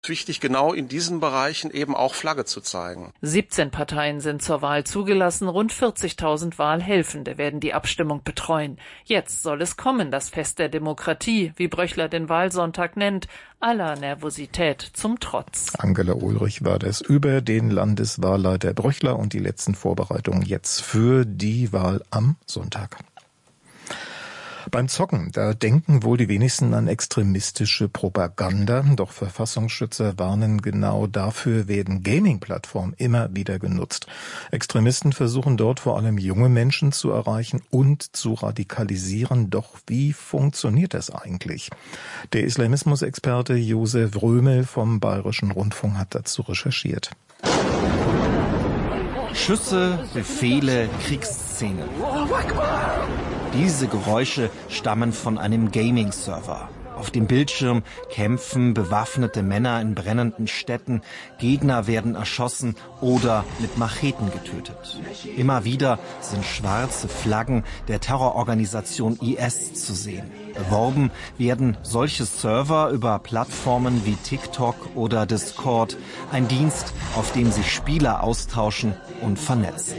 Wichtig, genau in diesen Bereichen eben auch Flagge zu zeigen. 17 Parteien sind zur Wahl zugelassen, rund 40.000 Wahlhelfende werden die Abstimmung betreuen. Jetzt soll es kommen, das Fest der Demokratie, wie Bröchler den Wahlsonntag nennt, aller Nervosität zum Trotz. Angela Ulrich war das über den Landeswahlleiter Bröchler und die letzten Vorbereitungen jetzt für die Wahl am Sonntag. Beim Zocken, da denken wohl die wenigsten an extremistische Propaganda, doch Verfassungsschützer warnen, genau dafür werden Gaming-Plattformen immer wieder genutzt. Extremisten versuchen dort vor allem junge Menschen zu erreichen und zu radikalisieren. Doch wie funktioniert das eigentlich? Der Islamismusexperte Josef Römel vom Bayerischen Rundfunk hat dazu recherchiert. Schüsse, Befehle, Kriegsszenen. Diese Geräusche stammen von einem Gaming-Server. Auf dem Bildschirm kämpfen bewaffnete Männer in brennenden Städten, Gegner werden erschossen oder mit Macheten getötet. Immer wieder sind schwarze Flaggen der Terrororganisation IS zu sehen. Beworben werden solche Server über Plattformen wie TikTok oder Discord, ein Dienst, auf dem sich Spieler austauschen und vernetzen.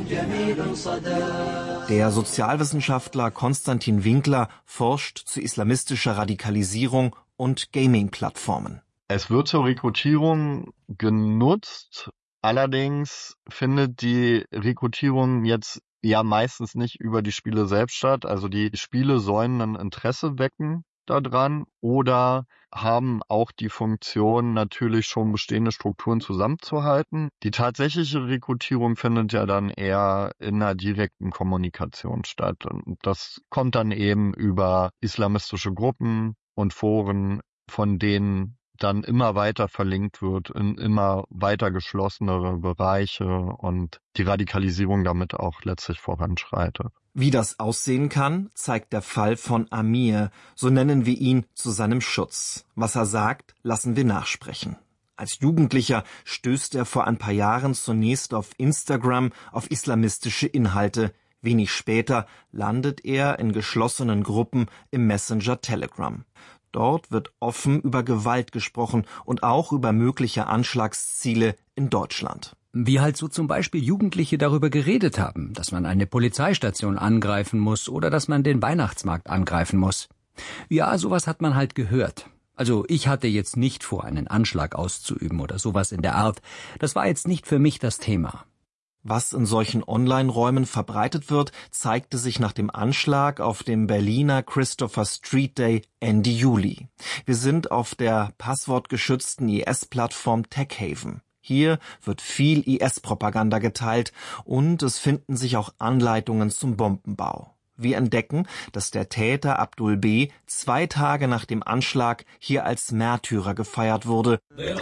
Der Sozialwissenschaftler Konstantin Winkler forscht zu islamistischer Radikalisierung und Gaming-Plattformen. Es wird zur Rekrutierung genutzt, allerdings findet die Rekrutierung jetzt ja meistens nicht über die Spiele selbst statt. Also die Spiele sollen ein Interesse wecken daran oder haben auch die Funktion, natürlich schon bestehende Strukturen zusammenzuhalten. Die tatsächliche Rekrutierung findet ja dann eher in einer direkten Kommunikation statt. Und das kommt dann eben über islamistische Gruppen und Foren, von denen dann immer weiter verlinkt wird in immer weiter geschlossenere Bereiche und die Radikalisierung damit auch letztlich voranschreitet. Wie das aussehen kann, zeigt der Fall von Amir, so nennen wir ihn zu seinem Schutz. Was er sagt, lassen wir nachsprechen. Als Jugendlicher stößt er vor ein paar Jahren zunächst auf Instagram auf islamistische Inhalte. Wenig später landet er in geschlossenen Gruppen im Messenger Telegram. Dort wird offen über Gewalt gesprochen und auch über mögliche Anschlagsziele in Deutschland. Wie halt so zum Beispiel Jugendliche darüber geredet haben, dass man eine Polizeistation angreifen muss oder dass man den Weihnachtsmarkt angreifen muss. Ja, sowas hat man halt gehört. Also ich hatte jetzt nicht vor, einen Anschlag auszuüben oder sowas in der Art. Das war jetzt nicht für mich das Thema. Was in solchen Online-Räumen verbreitet wird, zeigte sich nach dem Anschlag auf dem Berliner Christopher Street Day Ende Juli. Wir sind auf der passwortgeschützten IS-Plattform TechHaven. Hier wird viel IS-Propaganda geteilt und es finden sich auch Anleitungen zum Bombenbau. Wir entdecken, dass der Täter Abdul B. 2 Tage nach dem Anschlag hier als Märtyrer gefeiert wurde.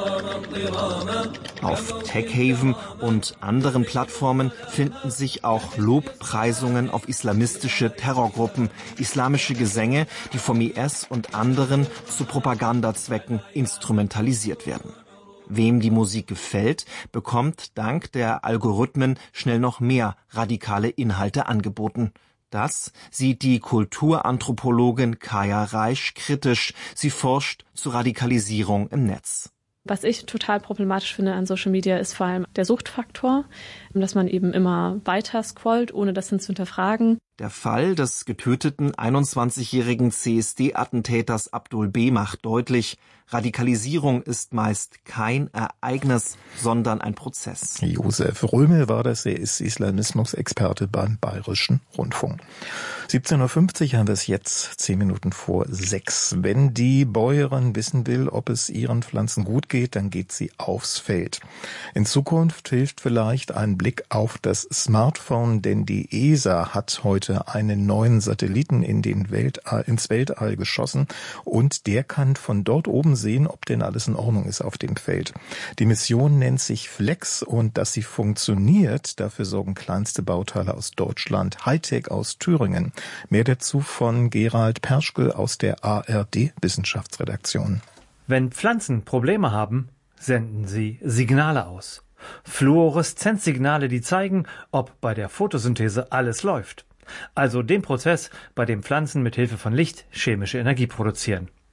Auf TechHaven und anderen Plattformen finden sich auch Lobpreisungen auf islamistische Terrorgruppen, islamische Gesänge, die vom IS und anderen zu Propagandazwecken instrumentalisiert werden. Wem die Musik gefällt, bekommt dank der Algorithmen schnell noch mehr radikale Inhalte angeboten. Das sieht die Kulturanthropologin Kaya Reisch kritisch. Sie forscht zur Radikalisierung im Netz. Was ich total problematisch finde an Social Media ist vor allem der Suchtfaktor, dass man eben immer weiter scrollt, ohne das hin zu hinterfragen. Der Fall des getöteten 21-jährigen CSD-Attentäters Abdul B. macht deutlich, Radikalisierung ist meist kein Ereignis, sondern ein Prozess. Josef Römel war das, er ist Islamismus-Experte beim Bayerischen Rundfunk. 17.50 Uhr haben wir es jetzt, 10 Minuten vor 6. Wenn die Bäuerin wissen will, ob es ihren Pflanzen gut geht, dann geht sie aufs Feld. In Zukunft hilft vielleicht ein Blick auf das Smartphone, denn die ESA hat heute einen neuen Satelliten ins Weltall geschossen und der kann von dort oben sehen, ob denn alles in Ordnung ist auf dem Feld. Die Mission nennt sich Flex und dass sie funktioniert, dafür sorgen kleinste Bauteile aus Deutschland, Hightech aus Thüringen. Mehr dazu von Gerald Perschkel aus der ARD-Wissenschaftsredaktion. Wenn Pflanzen Probleme haben, senden sie Signale aus. Fluoreszenzsignale, die zeigen, ob bei der Photosynthese alles läuft. Also den Prozess, bei dem Pflanzen mit Hilfe von Licht chemische Energie produzieren.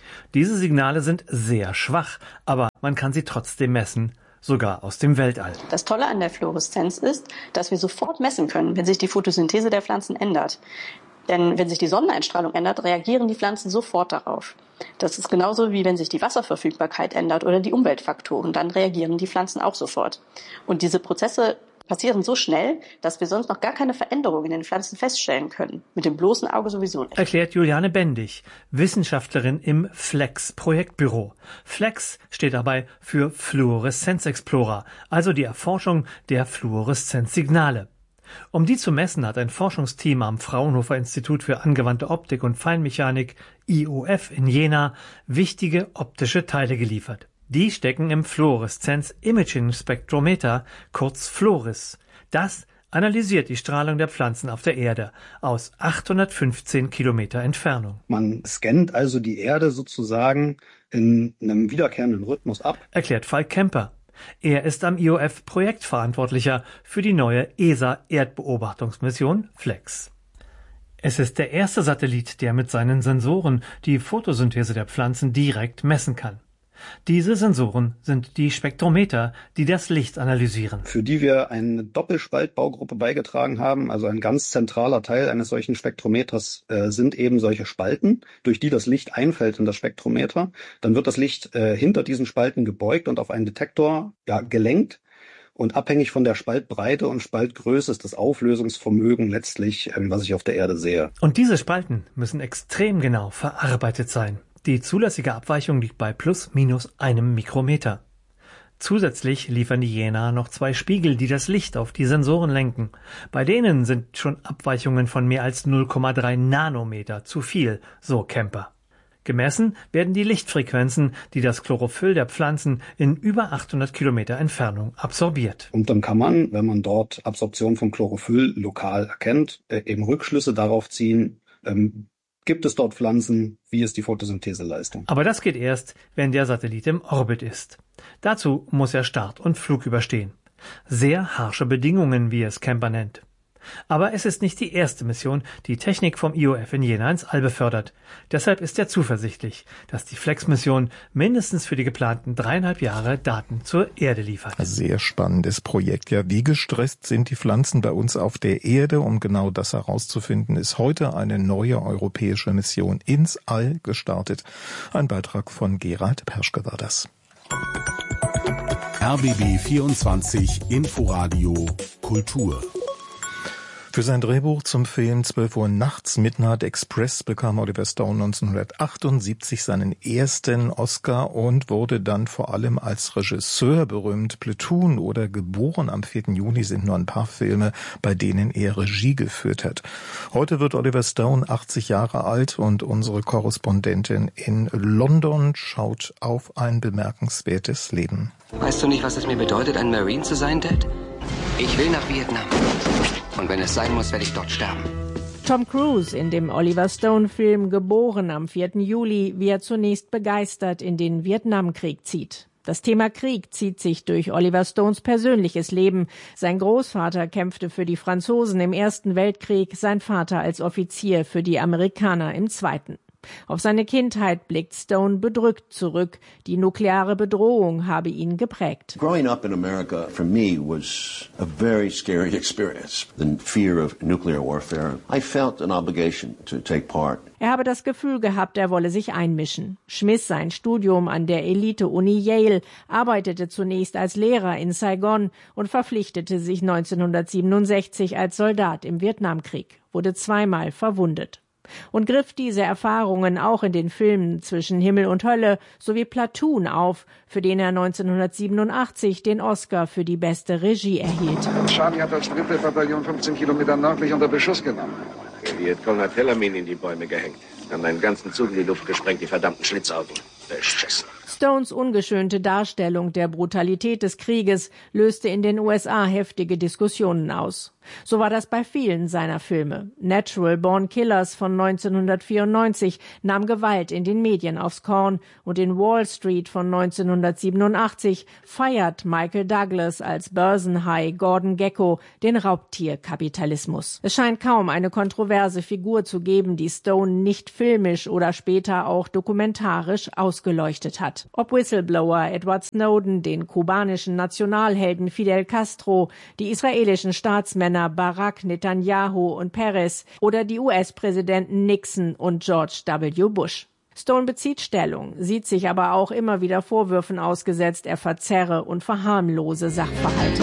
Diese Signale sind sehr schwach, aber man kann sie trotzdem messen, sogar aus dem Weltall. Das Tolle an der Fluoreszenz ist, dass wir sofort messen können, wenn sich die Photosynthese der Pflanzen ändert. Denn wenn sich die Sonneneinstrahlung ändert, reagieren die Pflanzen sofort darauf. Das ist genauso wie wenn sich die Wasserverfügbarkeit ändert oder die Umweltfaktoren, dann reagieren die Pflanzen auch sofort. Und diese Prozesse passieren so schnell, dass wir sonst noch gar keine Veränderung in den Pflanzen feststellen können. Mit dem bloßen Auge sowieso nicht. Erklärt Juliane Bendig, Wissenschaftlerin im FLEX-Projektbüro. FLEX steht dabei für Fluoreszenz Explorer, also die Erforschung der Fluoreszenzsignale. Um die zu messen, hat ein Forschungsteam am Fraunhofer Institut für angewandte Optik und Feinmechanik, IOF in Jena, wichtige optische Teile geliefert. Die stecken im Fluoreszenz-Imaging-Spektrometer, kurz FLORIS. Das analysiert die Strahlung der Pflanzen auf der Erde aus 815 Kilometer Entfernung. Man scannt also die Erde sozusagen in einem wiederkehrenden Rhythmus ab. Erklärt Falk Kemper. Er ist am IOF Projektverantwortlicher für die neue ESA-Erdbeobachtungsmission FLEX. Es ist der erste Satellit, der mit seinen Sensoren die Photosynthese der Pflanzen direkt messen kann. Diese Sensoren sind die Spektrometer, die das Licht analysieren. Für die wir eine Doppelspaltbaugruppe beigetragen haben, also ein ganz zentraler Teil eines solchen Spektrometers sind eben solche Spalten, durch die das Licht einfällt in das Spektrometer. Dann wird das Licht hinter diesen Spalten gebeugt und auf einen Detektor gelenkt. Und abhängig von der Spaltbreite und Spaltgröße ist das Auflösungsvermögen letztlich, was ich auf der Erde sehe. Und diese Spalten müssen extrem genau verarbeitet sein. Die zulässige Abweichung liegt bei ±1 Mikrometer. Zusätzlich liefern die Jena noch 2 Spiegel, die das Licht auf die Sensoren lenken. Bei denen sind schon Abweichungen von mehr als 0,3 Nanometer zu viel, so Kemper. Gemessen werden die Lichtfrequenzen, die das Chlorophyll der Pflanzen in über 800 Kilometer Entfernung absorbiert. Und dann kann man, wenn man dort Absorption von Chlorophyll lokal erkennt, eben Rückschlüsse darauf ziehen, gibt es dort Pflanzen, wie ist die Photosyntheseleistung. Aber das geht erst, wenn der Satellit im Orbit ist. Dazu muss er Start und Flug überstehen. Sehr harsche Bedingungen, wie es Kemper nennt. Aber es ist nicht die erste Mission, die Technik vom IOF in Jena ins All befördert. Deshalb ist er zuversichtlich, dass die FLEX-Mission mindestens für die geplanten 3,5 Jahre Daten zur Erde liefert. Sehr spannendes Projekt. Ja, wie gestresst sind die Pflanzen bei uns auf der Erde? Um genau das herauszufinden, ist heute eine neue europäische Mission ins All gestartet. Ein Beitrag von Gerald Perschke war das. RBB 24 Inforadio Kultur. Für sein Drehbuch zum Film 12 Uhr nachts Midnight Express bekam Oliver Stone 1978 seinen ersten Oscar und wurde dann vor allem als Regisseur berühmt. Platoon oder Geboren am 4. Juni sind nur ein paar Filme, bei denen er Regie geführt hat. Heute wird Oliver Stone 80 Jahre alt und unsere Korrespondentin in London schaut auf ein bemerkenswertes Leben. Weißt du nicht, was es mir bedeutet, ein Marine zu sein, Dad? Ich will nach Vietnam. Und wenn es sein muss, werde ich dort sterben. Tom Cruise in dem Oliver Stone-Film Geboren am 4. Juli, wie er zunächst begeistert in den Vietnamkrieg zieht. Das Thema Krieg zieht sich durch Oliver Stones persönliches Leben. Sein Großvater kämpfte für die Franzosen im Ersten Weltkrieg, sein Vater als Offizier für die Amerikaner im Zweiten. Auf seine Kindheit blickt Stone bedrückt zurück. Die nukleare Bedrohung habe ihn geprägt. Growing up in America for me was a very scary experience. The fear of nuclear warfare. I felt an obligation to take part. Er habe das Gefühl gehabt, er wolle sich einmischen. Schmiss sein Studium an der Elite-Uni Yale, arbeitete zunächst als Lehrer in Saigon und verpflichtete sich 1967 als Soldat im Vietnamkrieg, wurde zweimal verwundet. Und griff diese Erfahrungen auch in den Filmen Zwischen Himmel und Hölle sowie Platoon auf, für den er 1987 den Oscar für die beste Regie erhielt. Charlie hat als 3. Bataillon 15 Kilometer nördlich unter Beschuss genommen. Der Vietcong hat Hellermin in die Bäume gehängt, haben einen ganzen Zug in die Luft gesprengt, die verdammten Schlitzaugen. Beschissen. Stones ungeschönte Darstellung der Brutalität des Krieges löste in den USA heftige Diskussionen aus. So war das bei vielen seiner Filme. Natural Born Killers von 1994 nahm Gewalt in den Medien aufs Korn und in Wall Street von 1987 feiert Michael Douglas als Börsenhai Gordon Gekko den Raubtierkapitalismus. Es scheint kaum eine kontroverse Figur zu geben, die Stone nicht filmisch oder später auch dokumentarisch ausgeleuchtet hat. Ob Whistleblower Edward Snowden, den kubanischen Nationalhelden Fidel Castro, die israelischen Staatsmänner Barak, Netanyahu und Peres oder die US-Präsidenten Nixon und George W. Bush. Stone bezieht Stellung, sieht sich aber auch immer wieder Vorwürfen ausgesetzt, er verzerre und verharmlose Sachverhalte.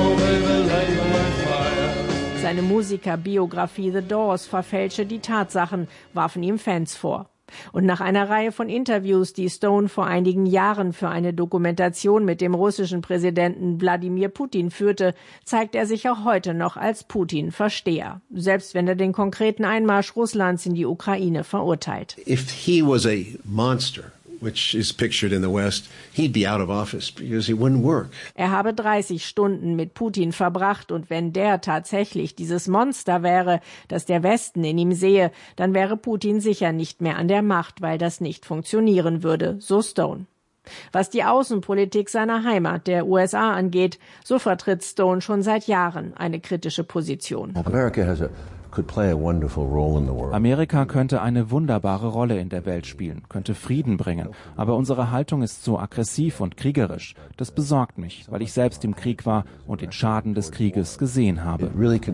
Seine Musikerbiografie The Doors verfälsche die Tatsachen, warfen ihm Fans vor. Und nach einer Reihe von Interviews, die Stone vor einigen Jahren für eine Dokumentation mit dem russischen Präsidenten Wladimir Putin führte, zeigt er sich auch heute noch als Putin-Versteher, selbst wenn er den konkreten Einmarsch Russlands in die Ukraine verurteilt. If he was a monster, which is pictured in the West, he'd be out of office because it wouldn't work. Er habe 30 Stunden mit Putin verbracht und wenn der tatsächlich dieses Monster wäre, das der Westen in ihm sehe, dann wäre Putin sicher nicht mehr an der Macht, weil das nicht funktionieren würde, so Stone. Was die Außenpolitik seiner Heimat, der USA, angeht, so vertritt Stone schon seit Jahren eine kritische Position. Amerika könnte eine wunderbare Rolle in der Welt spielen, könnte Frieden bringen. Aber unsere Haltung ist so aggressiv und kriegerisch. Das besorgt mich, weil ich selbst im Krieg war und den Schaden des Krieges gesehen habe.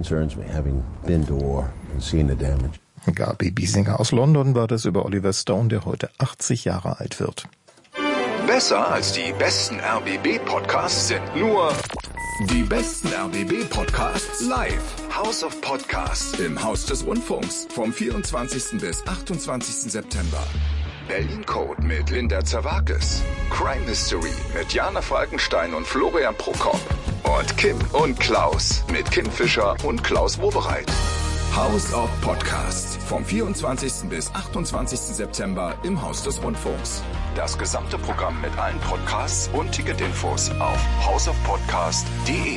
Gabi Biesinger aus London war das über Oliver Stone, der heute 80 Jahre alt wird. Besser als die besten RBB-Podcasts sind nur die besten RBB-Podcasts live. House of Podcasts im Haus des Rundfunks vom 24. bis 28. September. Berlin Code mit Linda Zerwakis. Crime History mit Jana Falkenstein und Florian Prokop. Und Kim und Klaus mit Kim Fischer und Klaus Wobereit. House of Podcasts vom 24. bis 28. September im Haus des Rundfunks. Das gesamte Programm mit allen Podcasts und Ticketinfos auf houseofpodcast.de.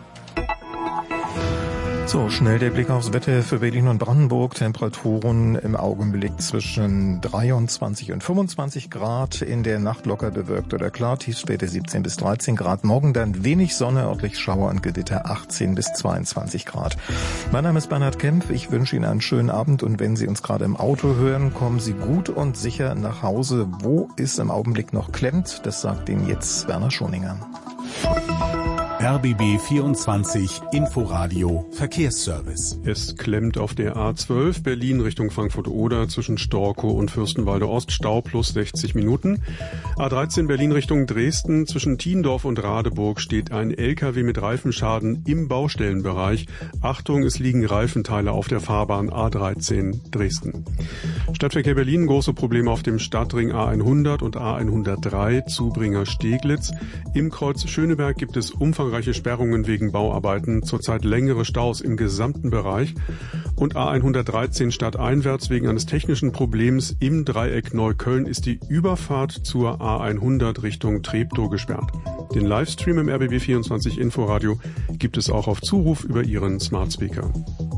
So, schnell der Blick aufs Wetter für Berlin und Brandenburg. Temperaturen im Augenblick zwischen 23 und 25 Grad. In der Nacht locker bewölkt oder klar. Tiefspäte 17 bis 13 Grad. Morgen dann wenig Sonne, örtlich Schauer und Gewitter 18 bis 22 Grad. Mein Name ist Bernhard Kempf. Ich wünsche Ihnen einen schönen Abend. Und wenn Sie uns gerade im Auto hören, kommen Sie gut und sicher nach Hause. Wo es im Augenblick noch klemmt, das sagt Ihnen jetzt Werner Schoninger. RBB 24 Inforadio Verkehrsservice. Es klemmt auf der A12 Berlin Richtung Frankfurt-Oder zwischen Storkow und Fürstenwalde Ost. Stau plus 60 Minuten. A13 Berlin Richtung Dresden zwischen Thiendorf und Radeburg steht ein LKW mit Reifenschaden im Baustellenbereich. Achtung, es liegen Reifenteile auf der Fahrbahn A13 Dresden. Stadtverkehr Berlin, große Probleme auf dem Stadtring A100 und A103 Zubringer Steglitz. Im Kreuz Schöneberg gibt es umfangreiche Sperrungen wegen Bauarbeiten, zurzeit längere Staus im gesamten Bereich und A113 stadteinwärts wegen eines technischen Problems im Dreieck Neukölln ist die Überfahrt zur A100 Richtung Treptow gesperrt. Den Livestream im RBB24 Inforadio gibt es auch auf Zuruf über Ihren Smart Speaker.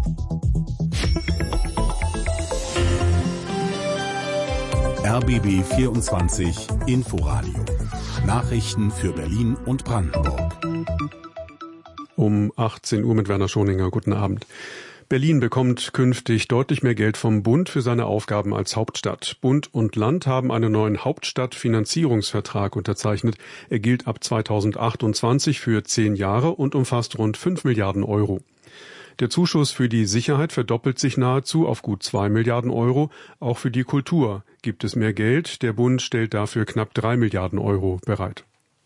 RBB24 Inforadio. Nachrichten für Berlin und Brandenburg. Um 18 Uhr mit Werner Schoninger. Guten Abend. Berlin bekommt künftig deutlich mehr Geld vom Bund für seine Aufgaben als Hauptstadt. Bund und Land haben einen neuen Hauptstadtfinanzierungsvertrag unterzeichnet. Er gilt ab 2028 für 10 Jahre und umfasst rund 5 Milliarden Euro. Der Zuschuss für die Sicherheit verdoppelt sich nahezu auf gut 2 Milliarden Euro. Auch für die Kultur gibt es mehr Geld. Der Bund stellt dafür knapp 3 Milliarden Euro bereit.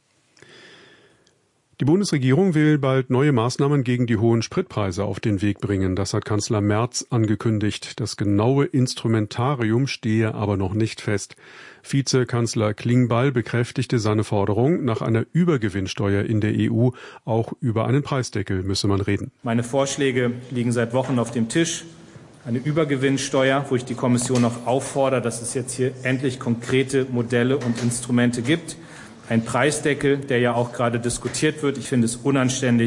Die Bundesregierung will bald neue Maßnahmen gegen die hohen Spritpreise auf den Weg bringen. Das hat Kanzler Merz angekündigt. Das genaue Instrumentarium stehe aber noch nicht fest. Vizekanzler Klingbeil bekräftigte seine Forderung, nach einer Übergewinnsteuer in der EU, auch über einen Preisdeckel müsse man reden. Meine Vorschläge liegen seit Wochen auf dem Tisch. Eine Übergewinnsteuer, wo ich die Kommission noch auffordere, dass es jetzt hier endlich konkrete Modelle und Instrumente gibt. Ein Preisdeckel, der ja auch gerade diskutiert wird. Ich finde es unanständig,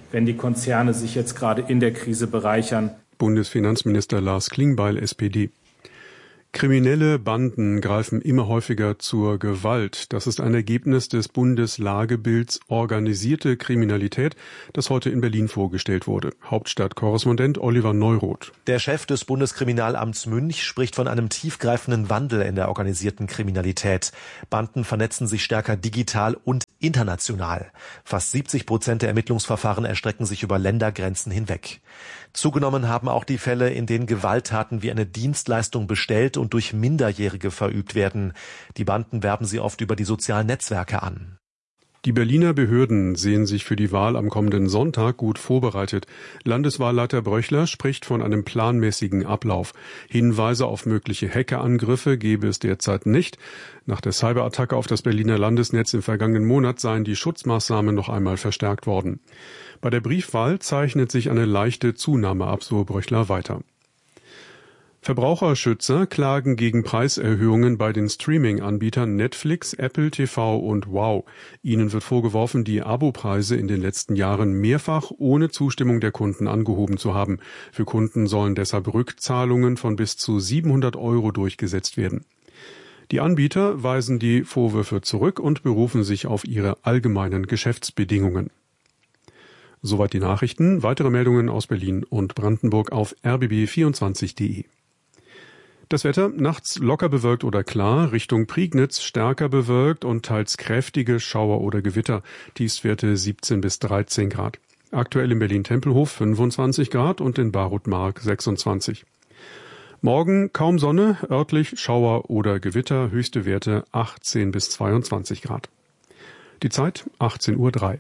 wenn die Konzerne sich jetzt gerade in der Krise bereichern. Bundesfinanzminister Lars Klingbeil, SPD. Kriminelle Banden greifen immer häufiger zur Gewalt. Das ist ein Ergebnis des Bundeslagebilds Organisierte Kriminalität, das heute in Berlin vorgestellt wurde. Hauptstadtkorrespondent Oliver Neuroth. Der Chef des Bundeskriminalamts Münch spricht von einem tiefgreifenden Wandel in der organisierten Kriminalität. Banden vernetzen sich stärker digital und international. Fast 70% der Ermittlungsverfahren erstrecken sich über Ländergrenzen hinweg. Zugenommen haben auch die Fälle, in denen Gewalttaten wie eine Dienstleistung bestellt und durch Minderjährige verübt werden. Die Banden werben sie oft über die sozialen Netzwerke an. Die Berliner Behörden sehen sich für die Wahl am kommenden Sonntag gut vorbereitet. Landeswahlleiter Bröchler spricht von einem planmäßigen Ablauf. Hinweise auf mögliche Hackerangriffe gebe es derzeit nicht. Nach der Cyberattacke auf das Berliner Landesnetz im vergangenen Monat seien die Schutzmaßnahmen noch einmal verstärkt worden. Bei der Briefwahl zeichnet sich eine leichte Zunahme ab, so Bröchler weiter. Verbraucherschützer klagen gegen Preiserhöhungen bei den Streaming-Anbietern Netflix, Apple TV und Wow. Ihnen wird vorgeworfen, die Abopreise in den letzten Jahren mehrfach ohne Zustimmung der Kunden angehoben zu haben. Für Kunden sollen deshalb Rückzahlungen von bis zu 700 € durchgesetzt werden. Die Anbieter weisen die Vorwürfe zurück und berufen sich auf ihre allgemeinen Geschäftsbedingungen. Soweit die Nachrichten. Weitere Meldungen aus Berlin und Brandenburg auf rbb24.de. Das Wetter nachts locker bewölkt oder klar, Richtung Prignitz stärker bewölkt und teils kräftige Schauer oder Gewitter, Tiefstwerte 17 bis 13 Grad. Aktuell in Berlin-Tempelhof 25 Grad und in Barut-Mark 26. Morgen kaum Sonne, örtlich Schauer oder Gewitter, höchste Werte 18 bis 22 Grad. Die Zeit 18:03 Uhr.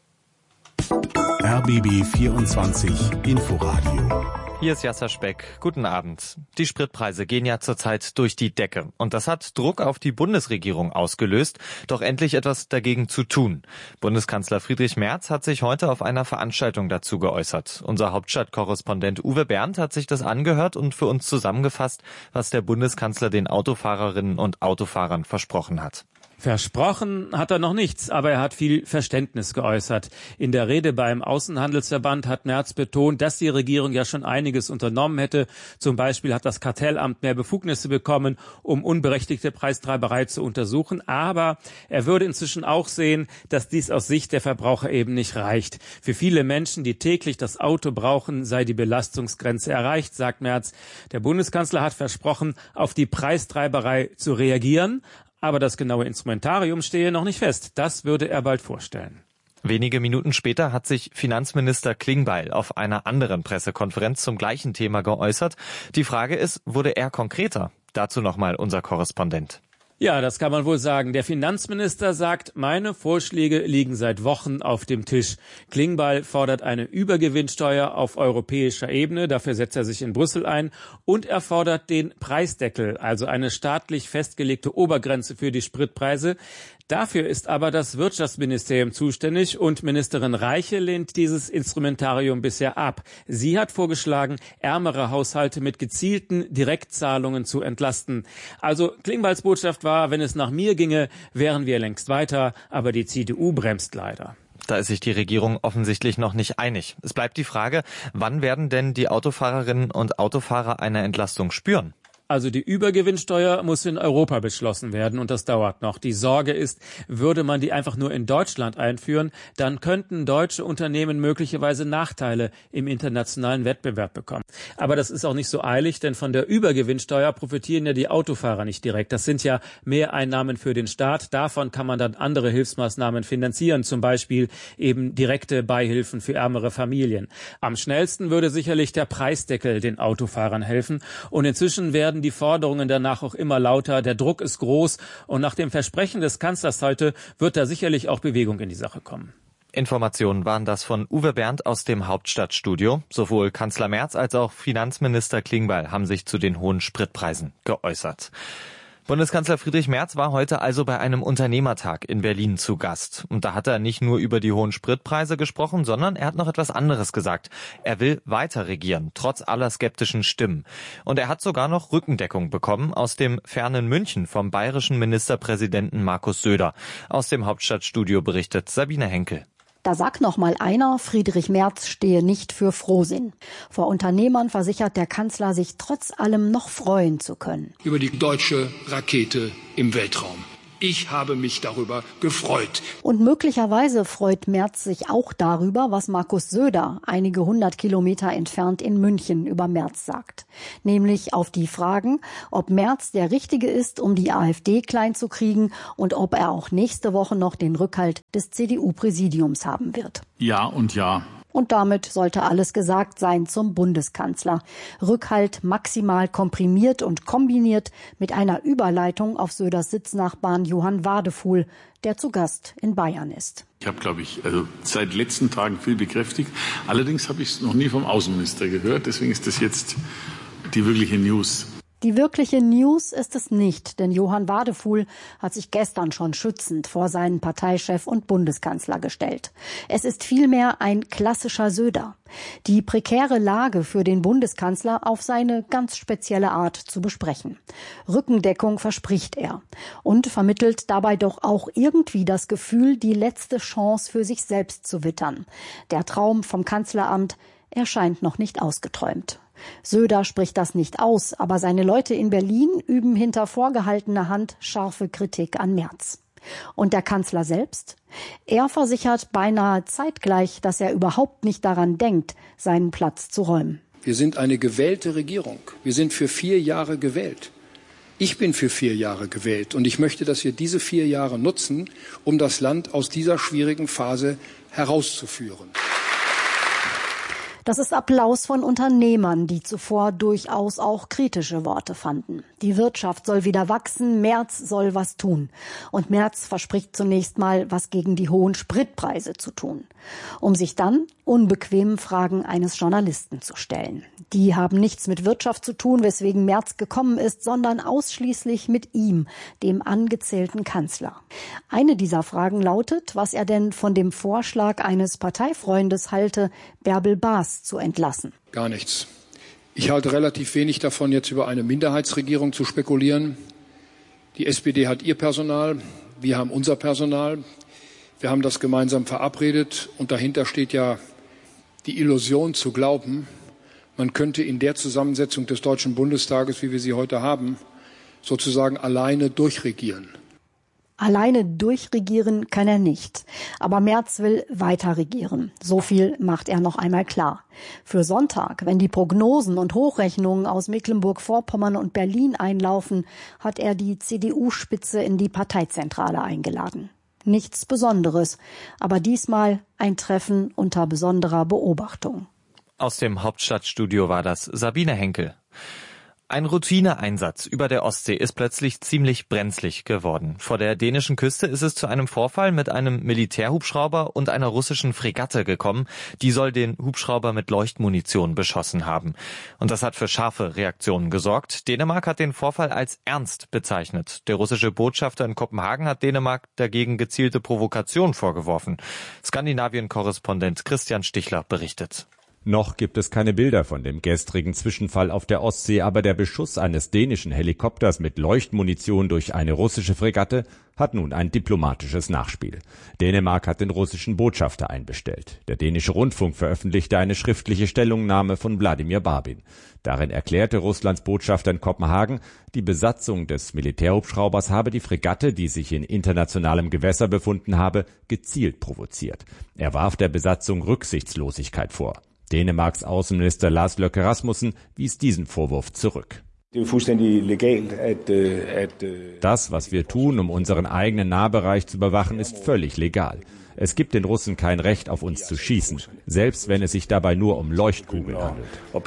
RBB 24 Inforadio. Hier ist Jasser Speck. Guten Abend. Die Spritpreise gehen ja zurzeit durch die Decke. Und das hat Druck auf die Bundesregierung ausgelöst, doch endlich etwas dagegen zu tun. Bundeskanzler Friedrich Merz hat sich heute auf einer Veranstaltung dazu geäußert. Unser Hauptstadtkorrespondent Uwe Berndt hat sich das angehört und für uns zusammengefasst, was der Bundeskanzler den Autofahrerinnen und Autofahrern versprochen hat. Versprochen hat er noch nichts, aber er hat viel Verständnis geäußert. In der Rede beim Außenhandelsverband hat Merz betont, dass die Regierung ja schon einiges unternommen hätte. Zum Beispiel hat das Kartellamt mehr Befugnisse bekommen, um unberechtigte Preistreiberei zu untersuchen. Aber er würde inzwischen auch sehen, dass dies aus Sicht der Verbraucher eben nicht reicht. Für viele Menschen, die täglich das Auto brauchen, sei die Belastungsgrenze erreicht, sagt Merz. Der Bundeskanzler hat versprochen, auf die Preistreiberei zu reagieren. Aber das genaue Instrumentarium stehe noch nicht fest. Das würde er bald vorstellen. Wenige Minuten später hat sich Finanzminister Klingbeil auf einer anderen Pressekonferenz zum gleichen Thema geäußert. Die Frage ist, wurde er konkreter? Dazu nochmal unser Korrespondent. Ja, das kann man wohl sagen. Der Finanzminister sagt, meine Vorschläge liegen seit Wochen auf dem Tisch. Klingbeil fordert eine Übergewinnsteuer auf europäischer Ebene, dafür setzt er sich in Brüssel ein, und er fordert den Preisdeckel, also eine staatlich festgelegte Obergrenze für die Spritpreise. Dafür ist aber das Wirtschaftsministerium zuständig und Ministerin Reiche lehnt dieses Instrumentarium bisher ab. Sie hat vorgeschlagen, ärmere Haushalte mit gezielten Direktzahlungen zu entlasten. Also Klingbeils Botschaft war, wenn es nach mir ginge, wären wir längst weiter, aber die CDU bremst leider. Da ist sich die Regierung offensichtlich noch nicht einig. Es bleibt die Frage, wann werden denn die Autofahrerinnen und Autofahrer eine Entlastung spüren? Also die Übergewinnsteuer muss in Europa beschlossen werden und das dauert noch. Die Sorge ist, würde man die einfach nur in Deutschland einführen, dann könnten deutsche Unternehmen möglicherweise Nachteile im internationalen Wettbewerb bekommen. Aber das ist auch nicht so eilig, denn von der Übergewinnsteuer profitieren ja die Autofahrer nicht direkt. Das sind ja Mehreinnahmen für den Staat. Davon kann man dann andere Hilfsmaßnahmen finanzieren, zum Beispiel eben direkte Beihilfen für ärmere Familien. Am schnellsten würde sicherlich der Preisdeckel den Autofahrern helfen und inzwischen werden die Forderungen danach auch immer lauter, der Druck ist groß und nach dem Versprechen des Kanzlers heute wird da sicherlich auch Bewegung in die Sache kommen. Informationen waren das von Uwe Berndt aus dem Hauptstadtstudio. Sowohl Kanzler Merz als auch Finanzminister Klingbeil haben sich zu den hohen Spritpreisen geäußert. Bundeskanzler Friedrich Merz war heute also bei einem Unternehmertag in Berlin zu Gast. Und da hat er nicht nur über die hohen Spritpreise gesprochen, sondern er hat noch etwas anderes gesagt. Er will weiter regieren, trotz aller skeptischen Stimmen. Und er hat sogar noch Rückendeckung bekommen aus dem fernen München vom bayerischen Ministerpräsidenten Markus Söder. Aus dem Hauptstadtstudio berichtet Sabine Henkel. Da sagt noch mal einer, Friedrich Merz stehe nicht für Frohsinn. Vor Unternehmern versichert der Kanzler, sich trotz allem noch freuen zu können. Über die deutsche Rakete im Weltraum. Ich habe mich darüber gefreut. Und möglicherweise freut Merz sich auch darüber, was Markus Söder einige 100 Kilometer entfernt in München über Merz sagt. Nämlich auf die Fragen, ob Merz der Richtige ist, um die AfD klein zu kriegen und ob er auch nächste Woche noch den Rückhalt des CDU-Präsidiums haben wird. Ja und ja. Und damit sollte alles gesagt sein zum Bundeskanzler. Rückhalt maximal komprimiert und kombiniert mit einer Überleitung auf Söders Sitznachbarn Johann Wadefuhl, der zu Gast in Bayern ist. Ich habe, glaube ich, seit den letzten Tagen viel bekräftigt. Allerdings habe ich es noch nie vom Außenminister gehört. Deswegen ist das jetzt die wirkliche News. Die wirkliche News ist es nicht, denn Johann Wadefuhl hat sich gestern schon schützend vor seinen Parteichef und Bundeskanzler gestellt. Es ist vielmehr ein klassischer Söder. Die prekäre Lage für den Bundeskanzler auf seine ganz spezielle Art zu besprechen. Rückendeckung verspricht er und vermittelt dabei doch auch irgendwie das Gefühl, die letzte Chance für sich selbst zu wittern. Der Traum vom Kanzleramt erscheint noch nicht ausgeträumt. Söder spricht das nicht aus, aber seine Leute in Berlin üben hinter vorgehaltener Hand scharfe Kritik an Merz. Und der Kanzler selbst? Er versichert beinahe zeitgleich, dass er überhaupt nicht daran denkt, seinen Platz zu räumen. Wir sind eine gewählte Regierung. Wir sind für 4 Jahre gewählt. Ich bin für 4 Jahre gewählt und ich möchte, dass wir diese 4 Jahre nutzen, um das Land aus dieser schwierigen Phase herauszuführen. Das ist Applaus von Unternehmern, die zuvor durchaus auch kritische Worte fanden. Die Wirtschaft soll wieder wachsen, Merz soll was tun. Und Merz verspricht zunächst mal, was gegen die hohen Spritpreise zu tun. Um sich dann unbequemen Fragen eines Journalisten zu stellen. Die haben nichts mit Wirtschaft zu tun, weswegen Merz gekommen ist, sondern ausschließlich mit ihm, dem angezählten Kanzler. Eine dieser Fragen lautet, was er denn von dem Vorschlag eines Parteifreundes halte, Bärbel Baas zu entlassen. Gar nichts. Ich halte relativ wenig davon, jetzt über eine Minderheitsregierung zu spekulieren. Die SPD hat ihr Personal, wir haben unser Personal. Wir haben das gemeinsam verabredet und dahinter steht ja die Illusion zu glauben, man könnte in der Zusammensetzung des Deutschen Bundestages, wie wir sie heute haben, sozusagen alleine durchregieren. Alleine durchregieren kann er nicht. Aber Merz will weiter regieren. So viel macht er noch einmal klar. Für Sonntag, wenn die Prognosen und Hochrechnungen aus Mecklenburg-Vorpommern und Berlin einlaufen, hat er die CDU-Spitze in die Parteizentrale eingeladen. Nichts Besonderes, aber diesmal ein Treffen unter besonderer Beobachtung. Aus dem Hauptstadtstudio war das Sabine Henkel. Ein Routineeinsatz über der Ostsee ist plötzlich ziemlich brenzlig geworden. Vor der dänischen Küste ist es zu einem Vorfall mit einem Militärhubschrauber und einer russischen Fregatte gekommen. Die soll den Hubschrauber mit Leuchtmunition beschossen haben. Und das hat für scharfe Reaktionen gesorgt. Dänemark hat den Vorfall als ernst bezeichnet. Der russische Botschafter in Kopenhagen hat Dänemark dagegen gezielte Provokation vorgeworfen. Skandinavien-Korrespondent Christian Stichler berichtet. Noch gibt es keine Bilder von dem gestrigen Zwischenfall auf der Ostsee, aber der Beschuss eines dänischen Helikopters mit Leuchtmunition durch eine russische Fregatte hat nun ein diplomatisches Nachspiel. Dänemark hat den russischen Botschafter einbestellt. Der dänische Rundfunk veröffentlichte eine schriftliche Stellungnahme von Vladimir Barbin. Darin erklärte Russlands Botschafter in Kopenhagen, die Besatzung des Militärhubschraubers habe die Fregatte, die sich in internationalem Gewässer befunden habe, gezielt provoziert. Er warf der Besatzung Rücksichtslosigkeit vor. Dänemarks Außenminister Lars Løkke Rasmussen wies diesen Vorwurf zurück. Das, was wir tun, um unseren eigenen Nahbereich zu überwachen, ist völlig legal. Es gibt den Russen kein Recht, auf uns zu schießen, selbst wenn es sich dabei nur um Leuchtkugeln handelt.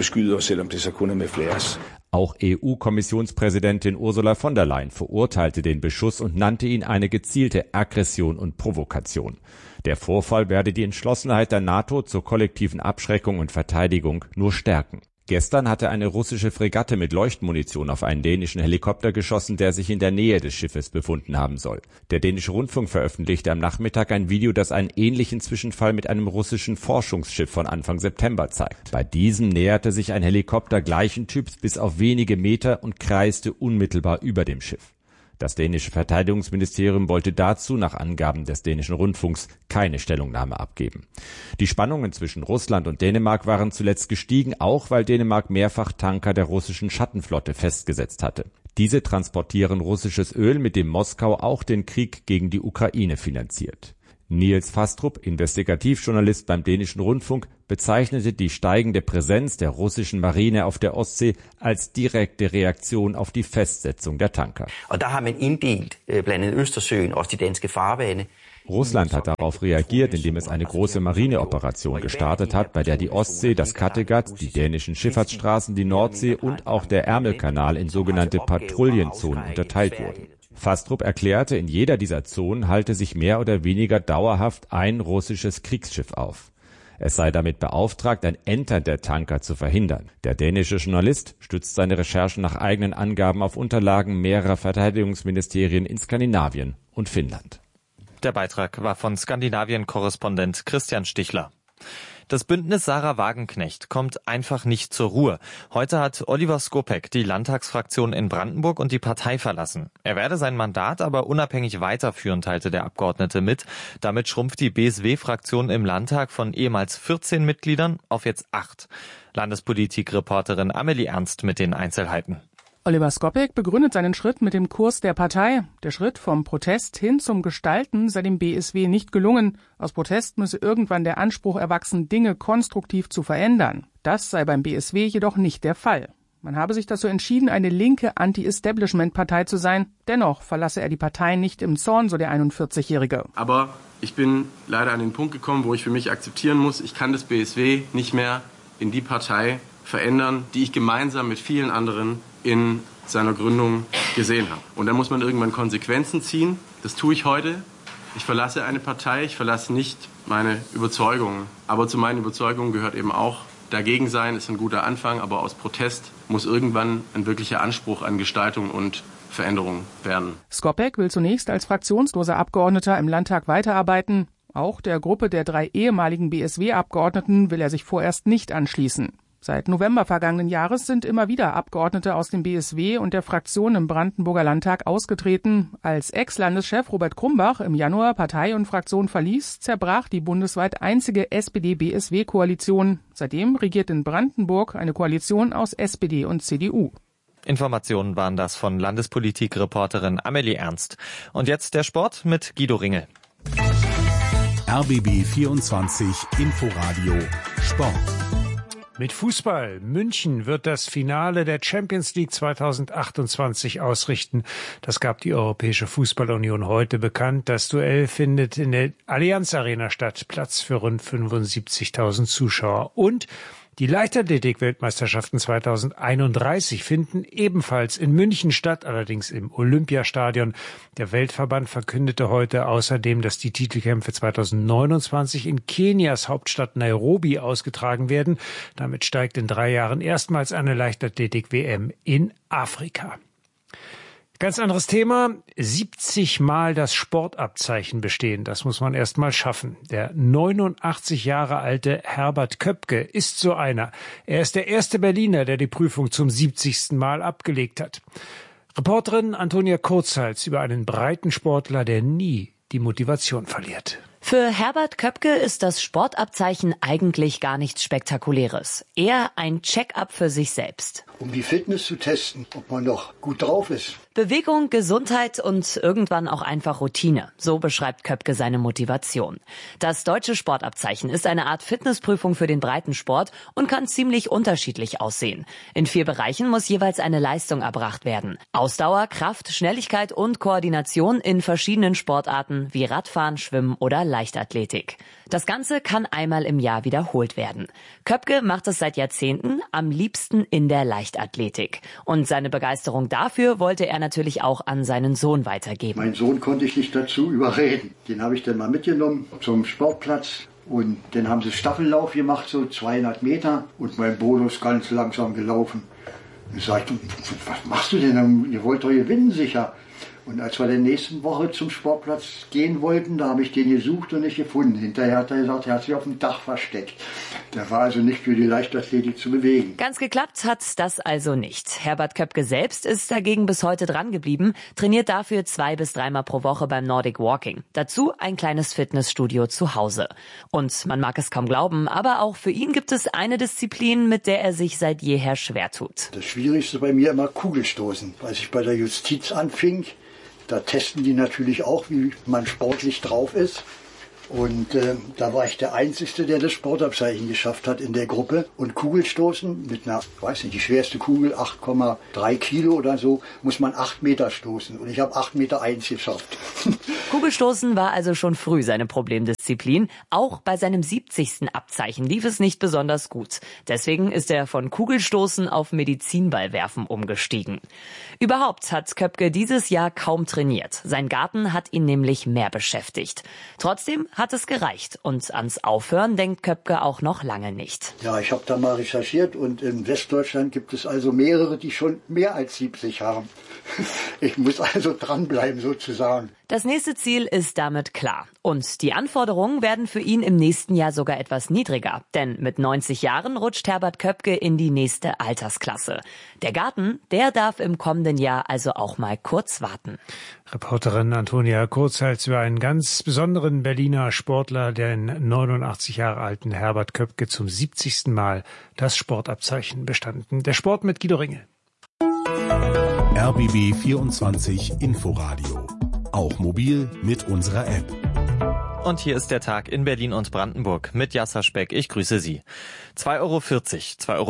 Auch EU-Kommissionspräsidentin Ursula von der Leyen verurteilte den Beschuss und nannte ihn eine gezielte Aggression und Provokation. Der Vorfall werde die Entschlossenheit der NATO zur kollektiven Abschreckung und Verteidigung nur stärken. Gestern hatte eine russische Fregatte mit Leuchtmunition auf einen dänischen Helikopter geschossen, der sich in der Nähe des Schiffes befunden haben soll. Der dänische Rundfunk veröffentlichte am Nachmittag ein Video, das einen ähnlichen Zwischenfall mit einem russischen Forschungsschiff von Anfang September zeigt. Bei diesem näherte sich ein Helikopter gleichen Typs bis auf wenige Meter und kreiste unmittelbar über dem Schiff. Das dänische Verteidigungsministerium wollte dazu nach Angaben des dänischen Rundfunks keine Stellungnahme abgeben. Die Spannungen zwischen Russland und Dänemark waren zuletzt gestiegen, auch weil Dänemark mehrfach Tanker der russischen Schattenflotte festgesetzt hatte. Diese transportieren russisches Öl, mit dem Moskau auch den Krieg gegen die Ukraine finanziert. Niels Fastrup, Investigativjournalist beim dänischen Rundfunk, bezeichnete die steigende Präsenz der russischen Marine auf der Ostsee als direkte Reaktion auf die Festsetzung der Tanker. Russland hat darauf reagiert, indem es eine große Marineoperation gestartet hat, bei der die Ostsee, das Kattegat, die dänischen Schifffahrtsstraßen, die Nordsee und auch der Ärmelkanal in sogenannte Patrouillenzonen unterteilt wurden. Fastrup erklärte, in jeder dieser Zonen halte sich mehr oder weniger dauerhaft ein russisches Kriegsschiff auf. Es sei damit beauftragt, ein Entern der Tanker zu verhindern. Der dänische Journalist stützt seine Recherchen nach eigenen Angaben auf Unterlagen mehrerer Verteidigungsministerien in Skandinavien und Finnland. Der Beitrag war von Skandinavien-Korrespondent Christian Stichler. Das Bündnis Sarah Wagenknecht kommt einfach nicht zur Ruhe. Heute hat Oliver Skopek die Landtagsfraktion in Brandenburg und die Partei verlassen. Er werde sein Mandat aber unabhängig weiterführen, teilte der Abgeordnete mit. Damit schrumpft die BSW-Fraktion im Landtag von ehemals 14 Mitgliedern auf jetzt 8. Landespolitik-Reporterin Amelie Ernst mit den Einzelheiten. Oliver Skopek begründet seinen Schritt mit dem Kurs der Partei. Der Schritt vom Protest hin zum Gestalten sei dem BSW nicht gelungen. Aus Protest müsse irgendwann der Anspruch erwachsen, Dinge konstruktiv zu verändern. Das sei beim BSW jedoch nicht der Fall. Man habe sich dazu entschieden, eine linke Anti-Establishment-Partei zu sein. Dennoch verlasse er die Partei nicht im Zorn, so der 41-Jährige. Aber ich bin leider an den Punkt gekommen, wo ich für mich akzeptieren muss, ich kann das BSW nicht mehr in die Partei verändern, die ich gemeinsam mit vielen anderen in seiner Gründung gesehen habe. Und dann muss man irgendwann Konsequenzen ziehen. Das tue ich heute. Ich verlasse eine Partei, ich verlasse nicht meine Überzeugungen. Aber zu meinen Überzeugungen gehört eben auch, dagegen sein ist ein guter Anfang, aber aus Protest muss irgendwann ein wirklicher Anspruch an Gestaltung und Veränderung werden. Skopek will zunächst als fraktionsloser Abgeordneter im Landtag weiterarbeiten. Auch der Gruppe der 3 ehemaligen BSW-Abgeordneten will er sich vorerst nicht anschließen. Seit November vergangenen Jahres sind immer wieder Abgeordnete aus dem BSW und der Fraktion im Brandenburger Landtag ausgetreten. Als Ex-Landeschef Robert Krumbach im Januar Partei und Fraktion verließ, zerbrach die bundesweit einzige SPD-BSW-Koalition. Seitdem regiert in Brandenburg eine Koalition aus SPD und CDU. Informationen waren das von Landespolitik-Reporterin Amelie Ernst. Und jetzt der Sport mit Guido Ringel. RBB 24 Inforadio Sport. Mit Fußball. München wird das Finale der Champions League 2028 ausrichten. Das gab die Europäische Fußballunion heute bekannt. Das Duell findet in der Allianz Arena statt. Platz für rund 75.000 Zuschauer. Und die Leichtathletik-Weltmeisterschaften 2031 finden ebenfalls in München statt, allerdings im Olympiastadion. Der Weltverband verkündete heute außerdem, dass die Titelkämpfe 2029 in Kenias Hauptstadt Nairobi ausgetragen werden. Damit steigt in 3 Jahren erstmals eine Leichtathletik-WM in Afrika. Ganz anderes Thema. 70 Mal das Sportabzeichen bestehen. Das muss man erst mal schaffen. Der 89 Jahre alte Herbert Köpke ist so einer. Er ist der erste Berliner, der die Prüfung zum 70. Mal abgelegt hat. Reporterin Antonia Kurzhals über einen Breitensportler, der nie die Motivation verliert. Für Herbert Köpke ist das Sportabzeichen eigentlich gar nichts Spektakuläres. Eher ein Check-up für sich selbst. Um die Fitness zu testen, ob man noch gut drauf ist. Bewegung, Gesundheit und irgendwann auch einfach Routine. So beschreibt Köpke seine Motivation. Das deutsche Sportabzeichen ist eine Art Fitnessprüfung für den Breitensport und kann ziemlich unterschiedlich aussehen. In 4 Bereichen muss jeweils eine Leistung erbracht werden. Ausdauer, Kraft, Schnelligkeit und Koordination in verschiedenen Sportarten wie Radfahren, Schwimmen oder Leichtathletik. Das Ganze kann einmal im Jahr wiederholt werden. Köpke macht es seit Jahrzehnten, am liebsten in der Leichtathletik. Und seine Begeisterung dafür wollte er natürlich auch an seinen Sohn weitergeben. Mein Sohn konnte ich nicht dazu überreden. Den habe ich dann mal mitgenommen zum Sportplatz. Und dann haben sie Staffellauf gemacht, so 200 Meter. Und mein Bruder ist ganz langsam gelaufen. Und sagt, was machst du denn? Ihr wollt doch gewinnen sicher. Und als wir in der nächsten Woche zum Sportplatz gehen wollten, da habe ich den gesucht und nicht gefunden. Hinterher hat er gesagt, er hat sich auf dem Dach versteckt. Der war also nicht für die Leichtathletik zu bewegen. Ganz geklappt hat das also nicht. Herbert Köpke selbst ist dagegen bis heute dran geblieben, trainiert dafür 2 bis 3 Mal pro Woche beim Nordic Walking. Dazu ein kleines Fitnessstudio zu Hause. Und man mag es kaum glauben, aber auch für ihn gibt es eine Disziplin, mit der er sich seit jeher schwer tut. Das Schwierigste bei mir immer Kugelstoßen. Als ich bei der Justiz anfing, da testen die natürlich auch, wie man sportlich drauf ist. Und da war ich der Einzige, der das Sportabzeichen geschafft hat in der Gruppe. Und Kugelstoßen mit einer, weiß nicht, die schwerste Kugel, 8,3 Kilo oder so, muss man 8 Meter stoßen. Und ich habe 8,1 Meter geschafft. Kugelstoßen war also schon früh seine Problemdisziplin. Auch bei seinem 70. Abzeichen lief es nicht besonders gut. Deswegen ist er von Kugelstoßen auf Medizinballwerfen umgestiegen. Überhaupt hat Köpke dieses Jahr kaum trainiert. Sein Garten hat ihn nämlich mehr beschäftigt. Trotzdem hat es gereicht. Und ans Aufhören denkt Köpke auch noch lange nicht. Ja, ich habe da mal recherchiert und in Westdeutschland gibt es also mehrere, die schon mehr als 70 haben. Ich muss also dranbleiben sozusagen. Das nächste Ziel ist damit klar. Und die Anforderungen werden für ihn im nächsten Jahr sogar etwas niedriger. Denn mit 90 Jahren rutscht Herbert Köpke in die nächste Altersklasse. Der Garten, der darf im kommenden Jahr also auch mal kurz warten. Reporterin Antonia Kurzhals über einen ganz besonderen Berliner Sportler, den 89 Jahre alten Herbert Köpke zum 70. Mal das Sportabzeichen bestanden. Der Sport mit Guido Ringel. RBB 24 Inforadio. Auch mobil mit unserer App. Und hier ist der Tag in Berlin und Brandenburg mit Jasser Speck. Ich grüße Sie. 2,40 Euro, 2,50 Euro,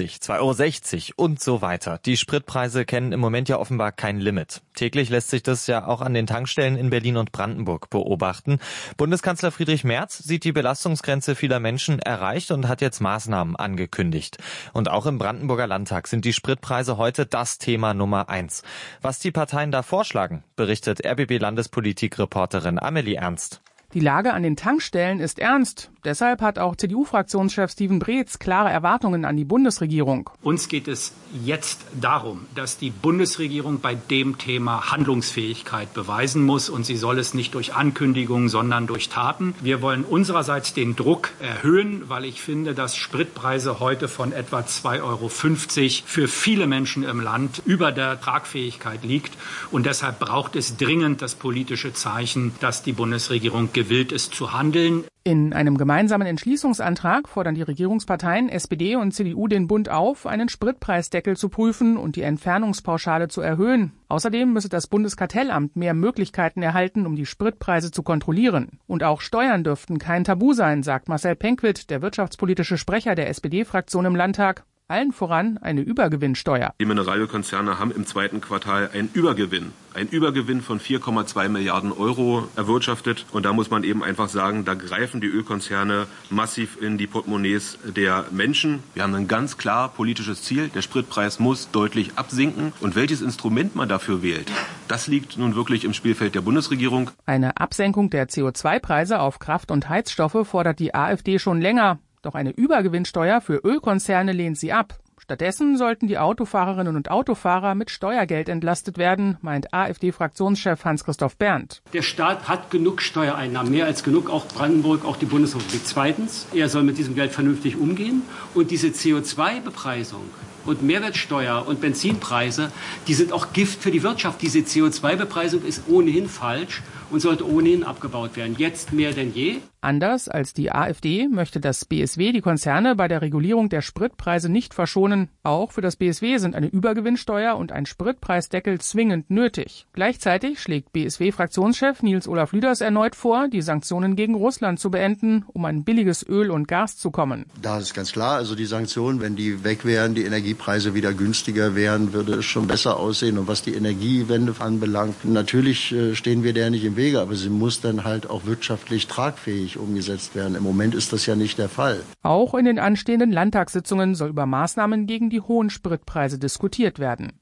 2,60 Euro und so weiter. Die Spritpreise kennen im Moment ja offenbar kein Limit. Täglich lässt sich das ja auch an den Tankstellen in Berlin und Brandenburg beobachten. Bundeskanzler Friedrich Merz sieht die Belastungsgrenze vieler Menschen erreicht und hat jetzt Maßnahmen angekündigt. Und auch im Brandenburger Landtag sind die Spritpreise heute das Thema Nummer 1. Was die Parteien da vorschlagen, berichtet RBB-Landespolitik-Reporterin Amelie Ernst. Die Lage an den Tankstellen ist ernst. Deshalb hat auch CDU-Fraktionschef Steven Breetz klare Erwartungen an die Bundesregierung. Uns geht es jetzt darum, dass die Bundesregierung bei dem Thema Handlungsfähigkeit beweisen muss. Und sie soll es nicht durch Ankündigungen, sondern durch Taten. Wir wollen unsererseits den Druck erhöhen, weil ich finde, dass Spritpreise heute von etwa 2,50 Euro für viele Menschen im Land über der Tragfähigkeit liegt. Und deshalb braucht es dringend das politische Zeichen, dass die Bundesregierung gewillt ist zu handeln. In einem gemeinsamen Entschließungsantrag fordern die Regierungsparteien SPD und CDU den Bund auf, einen Spritpreisdeckel zu prüfen und die Entfernungspauschale zu erhöhen. Außerdem müsse das Bundeskartellamt mehr Möglichkeiten erhalten, um die Spritpreise zu kontrollieren. Und auch Steuern dürften kein Tabu sein, sagt Marcel Penkwith, der wirtschaftspolitische Sprecher der SPD-Fraktion im Landtag. Allen voran eine Übergewinnsteuer. Die Mineralölkonzerne haben im zweiten Quartal einen Übergewinn von 4,2 Milliarden Euro erwirtschaftet. Und da muss man eben einfach sagen, da greifen die Ölkonzerne massiv in die Portemonnaies der Menschen. Wir haben ein ganz klar politisches Ziel. Der Spritpreis muss deutlich absinken. Und welches Instrument man dafür wählt, das liegt nun wirklich im Spielfeld der Bundesregierung. Eine Absenkung der CO2-Preise auf Kraft- und Heizstoffe fordert die AfD schon länger. Doch eine Übergewinnsteuer für Ölkonzerne lehnt sie ab. Stattdessen sollten die Autofahrerinnen und Autofahrer mit Steuergeld entlastet werden, meint AfD-Fraktionschef Hans-Christoph Berndt. Der Staat hat genug Steuereinnahmen, mehr als genug, auch Brandenburg, auch die Bundesrepublik. Zweitens, er soll mit diesem Geld vernünftig umgehen. Und diese CO2-Bepreisung und Mehrwertsteuer und Benzinpreise, die sind auch Gift für die Wirtschaft. Diese CO2-Bepreisung ist ohnehin falsch und sollte ohnehin abgebaut werden. Jetzt mehr denn je. Anders als die AfD möchte das BSW die Konzerne bei der Regulierung der Spritpreise nicht verschonen. Auch für das BSW sind eine Übergewinnsteuer und ein Spritpreisdeckel zwingend nötig. Gleichzeitig schlägt BSW-Fraktionschef Nils Olaf Lüders erneut vor, die Sanktionen gegen Russland zu beenden, um an billiges Öl und Gas zu kommen. Da ist ganz klar, also die Sanktionen, wenn die weg wären, die Energiepreise wieder günstiger wären, würde es schon besser aussehen. Und was die Energiewende anbelangt, natürlich stehen wir der nicht im Wege, aber sie muss dann halt auch wirtschaftlich tragfähig umgesetzt werden. Im Moment ist das ja nicht der Fall. Auch in den anstehenden Landtagssitzungen soll über Maßnahmen gegen die hohen Spritpreise diskutiert werden.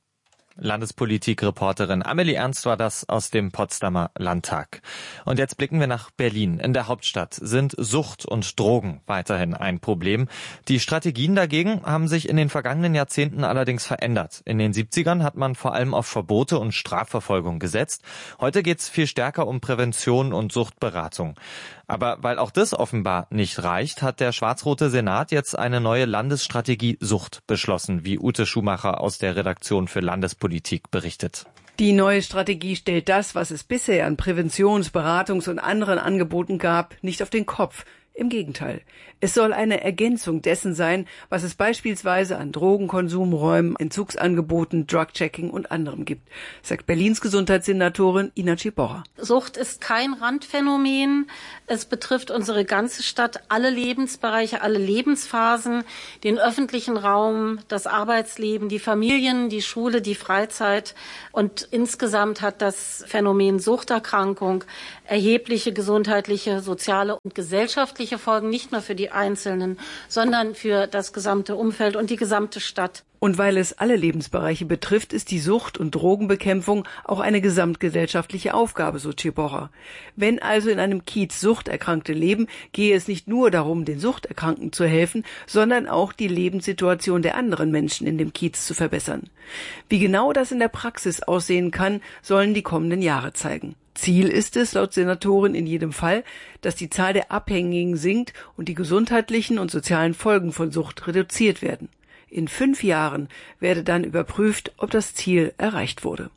Landespolitik-Reporterin Amelie Ernst war das aus dem Potsdamer Landtag. Und jetzt blicken wir nach Berlin. In der Hauptstadt sind Sucht und Drogen weiterhin ein Problem. Die Strategien dagegen haben sich in den vergangenen Jahrzehnten allerdings verändert. In den 70ern hat man vor allem auf Verbote und Strafverfolgung gesetzt. Heute geht es viel stärker um Prävention und Suchtberatung. Aber weil auch das offenbar nicht reicht, hat der schwarz-rote Senat jetzt eine neue Landesstrategie Sucht beschlossen, wie Ute Schumacher aus der Redaktion für Landespolitik berichtet. Die neue Strategie stellt das, was es bisher an Präventions-, Beratungs- und anderen Angeboten gab, nicht auf den Kopf. Im Gegenteil. Es soll eine Ergänzung dessen sein, was es beispielsweise an Drogenkonsumräumen, Entzugsangeboten, Drug-Checking und anderem gibt, sagt Berlins Gesundheitssenatorin Ina Ciborra. Sucht ist kein Randphänomen. Es betrifft unsere ganze Stadt, alle Lebensbereiche, alle Lebensphasen, den öffentlichen Raum, das Arbeitsleben, die Familien, die Schule, die Freizeit. Und insgesamt hat das Phänomen Suchterkrankung erhebliche gesundheitliche, soziale und gesellschaftliche Folgen, nicht nur für die Einzelnen, sondern für das gesamte Umfeld und die gesamte Stadt. Und weil es alle Lebensbereiche betrifft, ist die Sucht- und Drogenbekämpfung auch eine gesamtgesellschaftliche Aufgabe, so Ciborra. Wenn also in einem Kiez Suchterkrankte leben, gehe es nicht nur darum, den Suchterkrankten zu helfen, sondern auch die Lebenssituation der anderen Menschen in dem Kiez zu verbessern. Wie genau das in der Praxis aussehen kann, sollen die kommenden Jahre zeigen. Ziel ist es, laut Senatorin in jedem Fall, dass die Zahl der Abhängigen sinkt und die gesundheitlichen und sozialen Folgen von Sucht reduziert werden. In 5 Jahren werde dann überprüft, ob das Ziel erreicht wurde.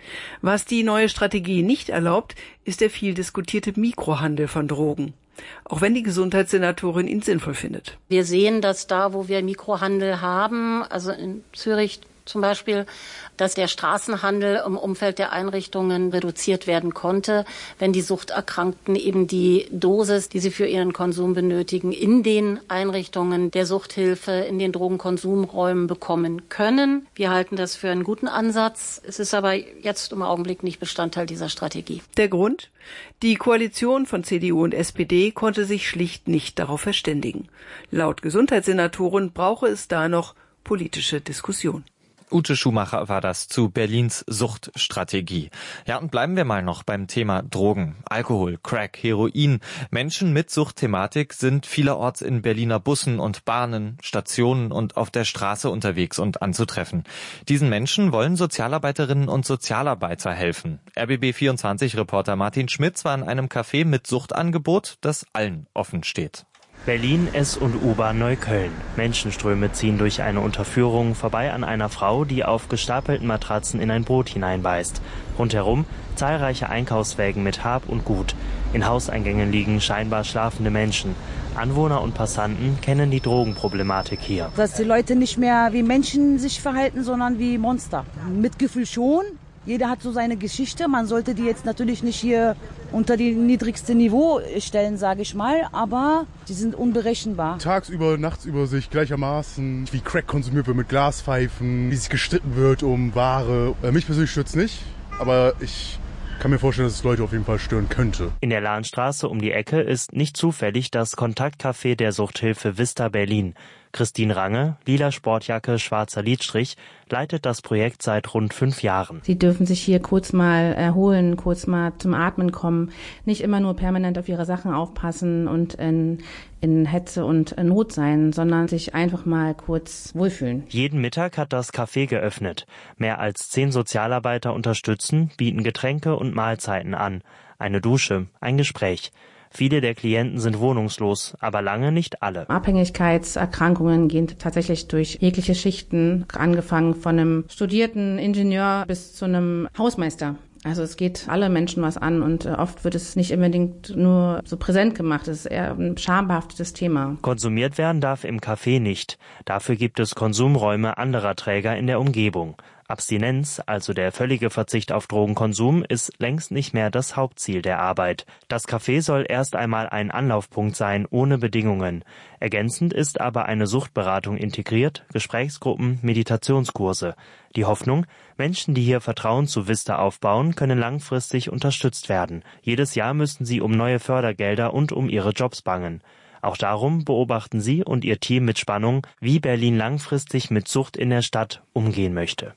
Was die neue Strategie nicht erlaubt, ist der viel diskutierte Mikrohandel von Drogen. Auch wenn die Gesundheitssenatorin ihn sinnvoll findet. Wir sehen, dass da, wo wir Mikrohandel haben, also in Zürich zum Beispiel, dass der Straßenhandel im Umfeld der Einrichtungen reduziert werden konnte, wenn die Suchterkrankten eben die Dosis, die sie für ihren Konsum benötigen, in den Einrichtungen der Suchthilfe, in den Drogenkonsumräumen bekommen können. Wir halten das für einen guten Ansatz. Es ist aber jetzt im Augenblick nicht Bestandteil dieser Strategie. Der Grund? Die Koalition von CDU und SPD konnte sich schlicht nicht darauf verständigen. Laut Gesundheitssenatorin brauche es da noch politische Diskussion. Ute Schumacher war das zu Berlins Suchtstrategie. Ja, und bleiben wir mal noch beim Thema Drogen. Alkohol, Crack, Heroin. Menschen mit Suchtthematik sind vielerorts in Berliner Bussen und Bahnen, Stationen und auf der Straße unterwegs und anzutreffen. Diesen Menschen wollen Sozialarbeiterinnen und Sozialarbeiter helfen. RBB24-Reporter Martin Schmitz war in einem Café mit Suchtangebot, das allen offen steht. Berlin, S- und U-Bahn Neukölln. Menschenströme ziehen durch eine Unterführung vorbei an einer Frau, die auf gestapelten Matratzen in ein Brot hineinbeißt. Rundherum zahlreiche Einkaufswägen mit Hab und Gut. In Hauseingängen liegen scheinbar schlafende Menschen. Anwohner und Passanten kennen die Drogenproblematik hier. Dass die Leute nicht mehr wie Menschen sich verhalten, sondern wie Monster. Mitgefühl schon. Jeder hat so seine Geschichte. Man sollte die jetzt natürlich nicht hier unter die niedrigste Niveau stellen, sage ich mal. Aber die sind unberechenbar. Tagsüber, nachtsüber sich gleichermaßen, wie Crack konsumiert wird mit Glaspfeifen, wie sich gestritten wird um Ware. Mich persönlich stört's nicht, aber ich kann mir vorstellen, dass es Leute auf jeden Fall stören könnte. In der Lahnstraße um die Ecke ist nicht zufällig das Kontaktcafé der Suchthilfe Vista Berlin. Christine Range, lila Sportjacke, schwarzer Lidstrich, leitet das Projekt seit rund 5 Jahren. Sie dürfen sich hier kurz mal erholen, kurz mal zum Atmen kommen, nicht immer nur permanent auf ihre Sachen aufpassen und in Hetze und Not sein, sondern sich einfach mal kurz wohlfühlen. Jeden Mittag hat das Café geöffnet. Mehr als 10 Sozialarbeiter unterstützen, bieten Getränke und Mahlzeiten an. Eine Dusche, ein Gespräch. Viele der Klienten sind wohnungslos, aber lange nicht alle. Abhängigkeitserkrankungen gehen tatsächlich durch jegliche Schichten, angefangen von einem studierten Ingenieur bis zu einem Hausmeister. Also es geht alle Menschen was an und oft wird es nicht unbedingt nur so präsent gemacht. Es ist eher ein schambehaftetes Thema. Konsumiert werden darf im Café nicht. Dafür gibt es Konsumräume anderer Träger in der Umgebung. Abstinenz, also der völlige Verzicht auf Drogenkonsum, ist längst nicht mehr das Hauptziel der Arbeit. Das Café soll erst einmal ein Anlaufpunkt sein, ohne Bedingungen. Ergänzend ist aber eine Suchtberatung integriert, Gesprächsgruppen, Meditationskurse. Die Hoffnung, Menschen, die hier Vertrauen zu Vista aufbauen, können langfristig unterstützt werden. Jedes Jahr müssen sie um neue Fördergelder und um ihre Jobs bangen. Auch darum beobachten sie und ihr Team mit Spannung, wie Berlin langfristig mit Sucht in der Stadt umgehen möchte.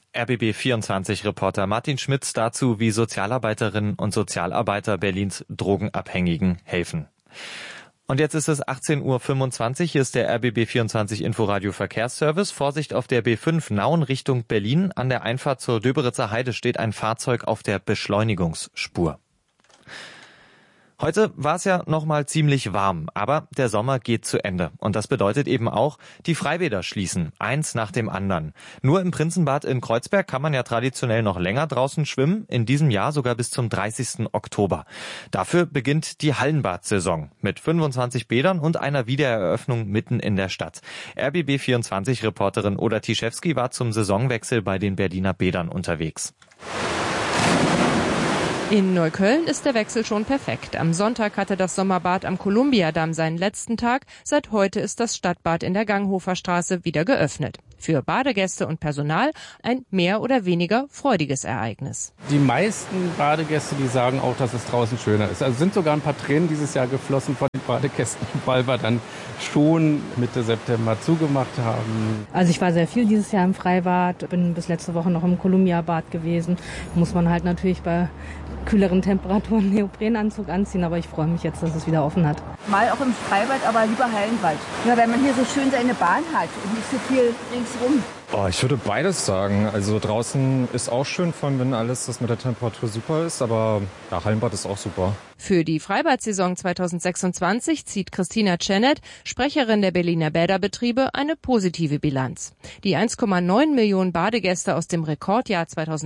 RBB24-Reporter Martin Schmitz dazu, wie Sozialarbeiterinnen und Sozialarbeiter Berlins Drogenabhängigen helfen. Und jetzt ist es 18.25 Uhr, hier ist der RBB24 Inforadio Verkehrsservice. Vorsicht auf der B5 Nauen Richtung Berlin. An der Einfahrt zur Döberitzer Heide steht ein Fahrzeug auf der Beschleunigungsspur. Heute war es ja noch mal ziemlich warm, aber der Sommer geht zu Ende. Und das bedeutet eben auch, die Freibäder schließen, eins nach dem anderen. Nur im Prinzenbad in Kreuzberg kann man ja traditionell noch länger draußen schwimmen, in diesem Jahr sogar bis zum 30. Oktober. Dafür beginnt die Hallenbad-Saison mit 25 Bädern und einer Wiedereröffnung mitten in der Stadt. RBB24-Reporterin Oda Tischewski war zum Saisonwechsel bei den Berliner Bädern unterwegs. In Neukölln ist der Wechsel schon perfekt. Am Sonntag hatte das Sommerbad am Kolumbiadamm seinen letzten Tag. Seit heute ist das Stadtbad in der Ganghofer Straße wieder geöffnet. Für Badegäste und Personal ein mehr oder weniger freudiges Ereignis. Die meisten Badegäste, die sagen auch, dass es draußen schöner ist. Also sind sogar ein paar Tränen dieses Jahr geflossen von den Badegästen, weil wir dann schon Mitte September zugemacht haben. Also ich war sehr viel dieses Jahr im Freibad, bin bis letzte Woche noch im Kolumbiabad gewesen. Muss man halt natürlich bei kühleren Temperaturen einen Neoprenanzug anziehen, aber ich freue mich jetzt, dass es wieder offen hat. Mal auch im Freibad, aber lieber Hallenbad. Ja, weil man hier so schön seine Bahn hat und nicht so viel ringsrum. Oh, ich würde beides sagen. Also draußen ist auch schön, vor allem wenn alles das mit der Temperatur super ist, aber ja, Hallenbad ist auch super. Für die Freibad-Saison 2026 zieht Christina Czenet, Sprecherin der Berliner Bäderbetriebe, eine positive Bilanz. Die 1,9 Millionen Badegäste aus dem Rekordjahr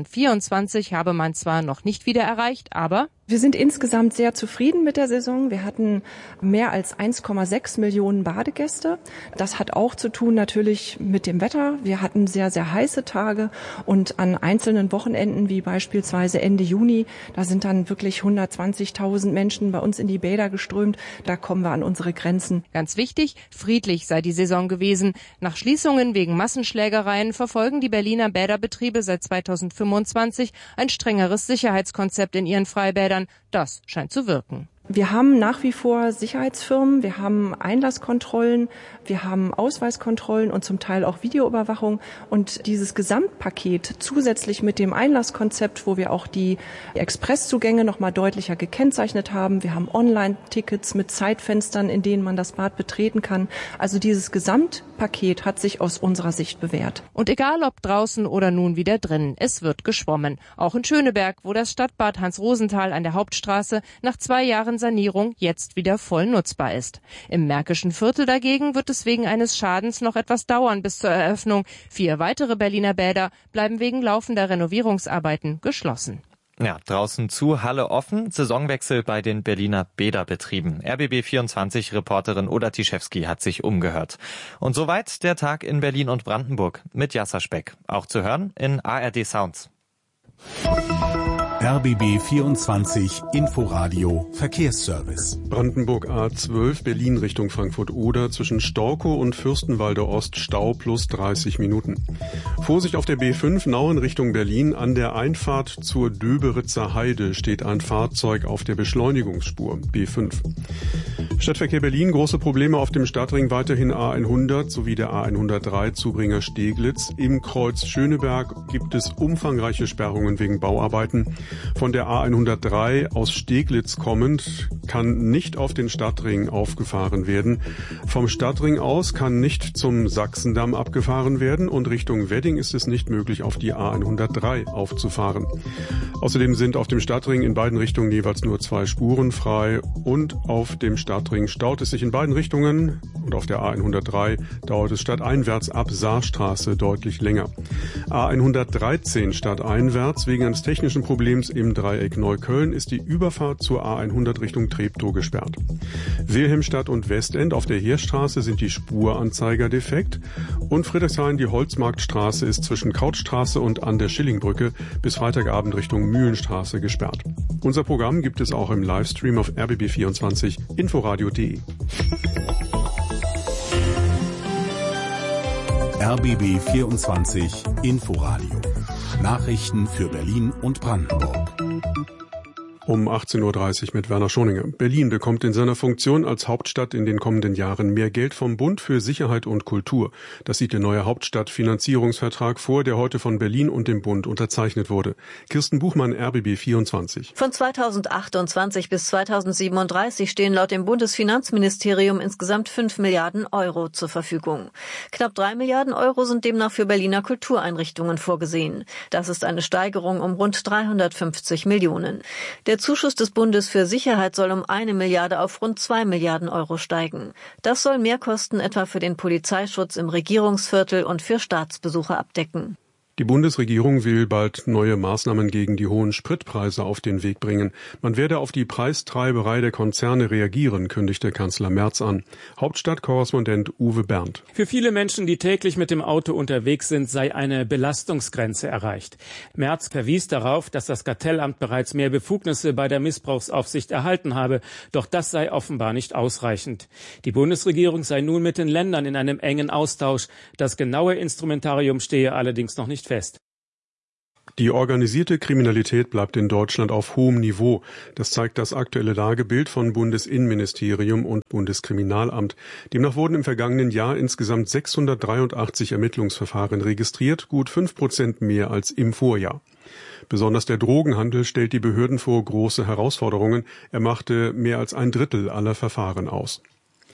2024 habe man zwar noch nicht wieder erreicht, aber wir sind insgesamt sehr zufrieden mit der Saison. Wir hatten mehr als 1,6 Millionen Badegäste. Das hat auch zu tun natürlich mit dem Wetter. Wir hatten sehr, sehr heiße Tage und an einzelnen Wochenenden, wie beispielsweise Ende Juni, da sind dann wirklich 120.000 Menschen bei uns in die Bäder geströmt. Da kommen wir an unsere Grenzen. Ganz wichtig, friedlich sei die Saison gewesen. Nach Schließungen wegen Massenschlägereien verfolgen die Berliner Bäderbetriebe seit 2025 ein strengeres Sicherheitskonzept in ihren Freibädern. Das scheint zu wirken. Wir haben nach wie vor Sicherheitsfirmen, wir haben Einlasskontrollen, wir haben Ausweiskontrollen und zum Teil auch Videoüberwachung. Und dieses Gesamtpaket zusätzlich mit dem Einlasskonzept, wo wir auch die Expresszugänge noch mal deutlicher gekennzeichnet haben. Wir haben Online-Tickets mit Zeitfenstern, in denen man das Bad betreten kann. Also dieses Gesamtpaket hat sich aus unserer Sicht bewährt. Und egal ob draußen oder nun wieder drin, es wird geschwommen. Auch in Schöneberg, wo das Stadtbad Hans-Rosenthal an der Hauptstraße nach 2 Jahren Sanierung jetzt wieder voll nutzbar ist. Im Märkischen Viertel dagegen wird es wegen eines Schadens noch etwas dauern bis zur Eröffnung. 4 weitere Berliner Bäder bleiben wegen laufender Renovierungsarbeiten geschlossen. Ja, draußen zu, Halle offen, Saisonwechsel bei den Berliner Bäderbetrieben. RBB24-Reporterin Oda Tischewski hat sich umgehört. Und soweit der Tag in Berlin und Brandenburg mit Jasser Speck. Auch zu hören in ARD Sounds. RBB 24 Inforadio Verkehrsservice. Brandenburg A12 Berlin Richtung Frankfurt-Oder zwischen Storkow und Fürstenwalde Ost Stau plus 30 Minuten. Vorsicht auf der B5 Nauen Richtung Berlin. An der Einfahrt zur Döberitzer Heide steht ein Fahrzeug auf der Beschleunigungsspur B5. Stadtverkehr Berlin, große Probleme auf dem Stadtring, weiterhin A100 sowie der A103 Zubringer Steglitz. Im Kreuz Schöneberg gibt es umfangreiche Sperrungen wegen Bauarbeiten. Von der A103 aus Steglitz kommend kann nicht auf den Stadtring aufgefahren werden. Vom Stadtring aus kann nicht zum Sachsendamm abgefahren werden und Richtung Wedding ist es nicht möglich, auf die A103 aufzufahren. Außerdem sind auf dem Stadtring in beiden Richtungen jeweils nur 2 Spuren frei und auf dem Stadtring staut es sich in beiden Richtungen und auf der A103 dauert es stadteinwärts ab Saarstraße deutlich länger. A113 stadteinwärts wegen eines technischen Problems im Dreieck Neukölln ist die Überfahrt zur A100 Richtung Treptow gesperrt. Wilhelmstadt und Westend auf der Heerstraße sind die Spuranzeiger defekt und Friedrichshain, die Holzmarktstraße, ist zwischen Krautstraße und an der Schillingbrücke bis Freitagabend Richtung Mühlenstraße gesperrt. Unser Programm gibt es auch im Livestream auf rbb24 inforadio.de. RBB 24 Inforadio. Nachrichten für Berlin und Brandenburg. Um 18.30 Uhr mit Werner Schoninger. Berlin bekommt in seiner Funktion als Hauptstadt in den kommenden Jahren mehr Geld vom Bund für Sicherheit und Kultur. Das sieht der neue Hauptstadtfinanzierungsvertrag vor, der heute von Berlin und dem Bund unterzeichnet wurde. Kirsten Buchmann, RBB 24. Von 2028 bis 2037 stehen laut dem Bundesfinanzministerium insgesamt 5 Milliarden Euro zur Verfügung. Knapp 3 Milliarden Euro sind demnach für Berliner Kultureinrichtungen vorgesehen. Das ist eine Steigerung um rund 350 Millionen. Der Zuschuss des Bundes für Sicherheit soll um 1 Milliarde auf rund 2 Milliarden Euro steigen. Das soll Mehrkosten etwa für den Polizeischutz im Regierungsviertel und für Staatsbesuche abdecken. Die Bundesregierung will bald neue Maßnahmen gegen die hohen Spritpreise auf den Weg bringen. Man werde auf die Preistreiberei der Konzerne reagieren, kündigte Kanzler Merz an. Hauptstadtkorrespondent Uwe Berndt. Für viele Menschen, die täglich mit dem Auto unterwegs sind, sei eine Belastungsgrenze erreicht. Merz verwies darauf, dass das Kartellamt bereits mehr Befugnisse bei der Missbrauchsaufsicht erhalten habe. Doch das sei offenbar nicht ausreichend. Die Bundesregierung sei nun mit den Ländern in einem engen Austausch. Das genaue Instrumentarium stehe allerdings noch nicht fest. Die organisierte Kriminalität bleibt in Deutschland auf hohem Niveau. Das zeigt das aktuelle Lagebild von Bundesinnenministerium und Bundeskriminalamt. Demnach wurden im vergangenen Jahr insgesamt 683 Ermittlungsverfahren registriert, gut 5% mehr als im Vorjahr. Besonders der Drogenhandel stellt die Behörden vor große Herausforderungen. Er machte mehr als 1/3 aller Verfahren aus.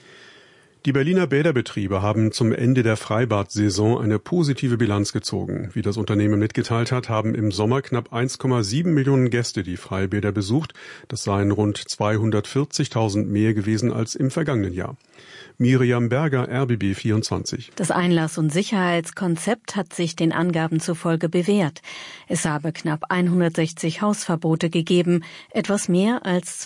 Die Berliner Bäderbetriebe haben zum Ende der Freibad-Saison eine positive Bilanz gezogen. Wie das Unternehmen mitgeteilt hat, haben im Sommer knapp 1,7 Millionen Gäste die Freibäder besucht. Das seien rund 240.000 mehr gewesen als im vergangenen Jahr. Miriam Berger, RBB 24. Das Einlass- und Sicherheitskonzept hat sich den Angaben zufolge bewährt. Es habe knapp 160 Hausverbote gegeben, etwas mehr als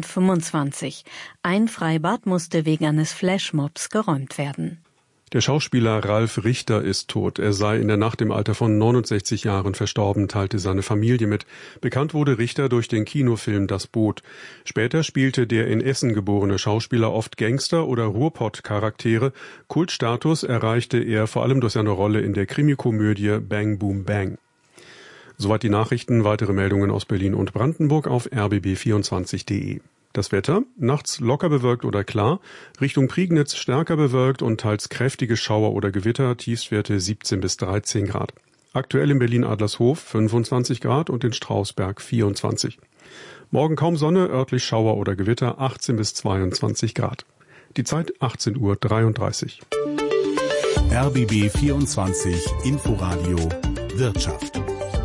2025. Ein Freibad musste wegen eines Flashmobs geräumt werden. Der Schauspieler Ralf Richter ist tot. Er sei in der Nacht im Alter von 69 Jahren verstorben, teilte seine Familie mit. Bekannt wurde Richter durch den Kinofilm Das Boot. Später spielte der in Essen geborene Schauspieler oft Gangster- oder Ruhrpott-Charaktere. Kultstatus erreichte er vor allem durch seine Rolle in der Krimikomödie Bang Boom Bang. Soweit die Nachrichten. Weitere Meldungen aus Berlin und Brandenburg auf rbb24.de. Das Wetter, nachts locker bewölkt oder klar, Richtung Prignitz stärker bewölkt und teils kräftige Schauer oder Gewitter, Tiefstwerte 17 bis 13 Grad. Aktuell in Berlin-Adlershof 25 Grad und in Strausberg 24. Morgen kaum Sonne, örtlich Schauer oder Gewitter 18 bis 22 Grad. Die Zeit 18:33 Uhr. RBB 24 Inforadio Wirtschaft.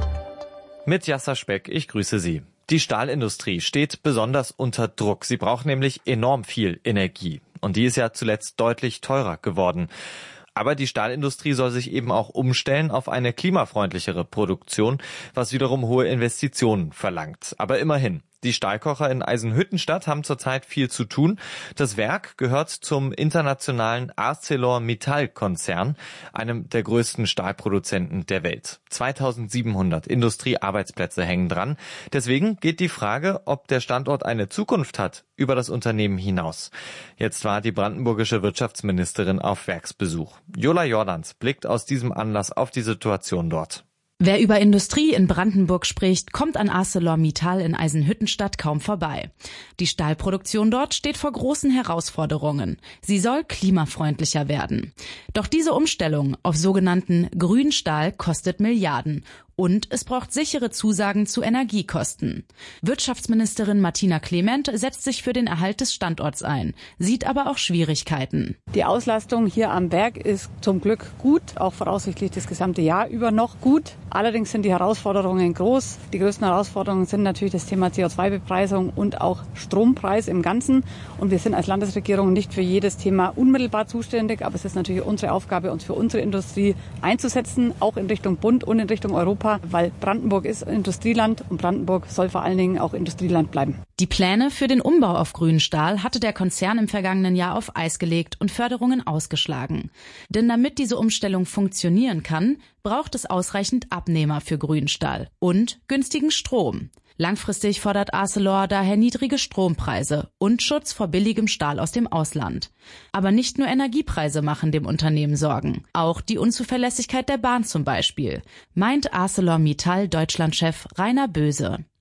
Mit Jasser Speck, ich grüße Sie. Die Stahlindustrie steht besonders unter Druck. Sie braucht nämlich enorm viel Energie. Und die ist ja zuletzt deutlich teurer geworden. Aber die Stahlindustrie soll sich eben auch umstellen auf eine klimafreundlichere Produktion, was wiederum hohe Investitionen verlangt. Aber immerhin. Die Stahlkocher in Eisenhüttenstadt haben zurzeit viel zu tun. Das Werk gehört zum internationalen ArcelorMittal-Konzern, einem der größten Stahlproduzenten der Welt. 2700 Industriearbeitsplätze hängen dran. Deswegen geht die Frage, ob der Standort eine Zukunft hat, über das Unternehmen hinaus. Jetzt war die brandenburgische Wirtschaftsministerin auf Werksbesuch. Jola Jordans blickt aus diesem Anlass auf die Situation dort. Wer über Industrie in Brandenburg spricht, kommt an ArcelorMittal in Eisenhüttenstadt kaum vorbei. Die Stahlproduktion dort steht vor großen Herausforderungen. Sie soll klimafreundlicher werden. Doch diese Umstellung auf sogenannten Grünstahl kostet Milliarden. Und es braucht sichere Zusagen zu Energiekosten. Wirtschaftsministerin Martina Clement setzt sich für den Erhalt des Standorts ein, sieht aber auch Schwierigkeiten. Die Auslastung hier am Berg ist zum Glück gut, auch voraussichtlich das gesamte Jahr über noch gut. Allerdings sind die Herausforderungen groß. Die größten Herausforderungen sind natürlich das Thema CO2-Bepreisung und auch Strompreis im Ganzen. Und wir sind als Landesregierung nicht für jedes Thema unmittelbar zuständig, aber es ist natürlich unsere Aufgabe, uns für unsere Industrie einzusetzen, auch in Richtung Bund und in Richtung Europa. Weil Brandenburg ist Industrieland und Brandenburg soll vor allen Dingen auch Industrieland bleiben. Die Pläne für den Umbau auf Grünstahl hatte der Konzern im vergangenen Jahr auf Eis gelegt und Förderungen ausgeschlagen. Denn damit diese Umstellung funktionieren kann, braucht es ausreichend Abnehmer für Grünstahl und günstigen Strom. Langfristig fordert Arcelor daher niedrige Strompreise und Schutz vor billigem Stahl aus dem Ausland. Aber nicht nur Energiepreise machen dem Unternehmen Sorgen. Auch die Unzuverlässigkeit der Bahn zum Beispiel, meint ArcelorMittal Deutschlandchef Rainer Böse.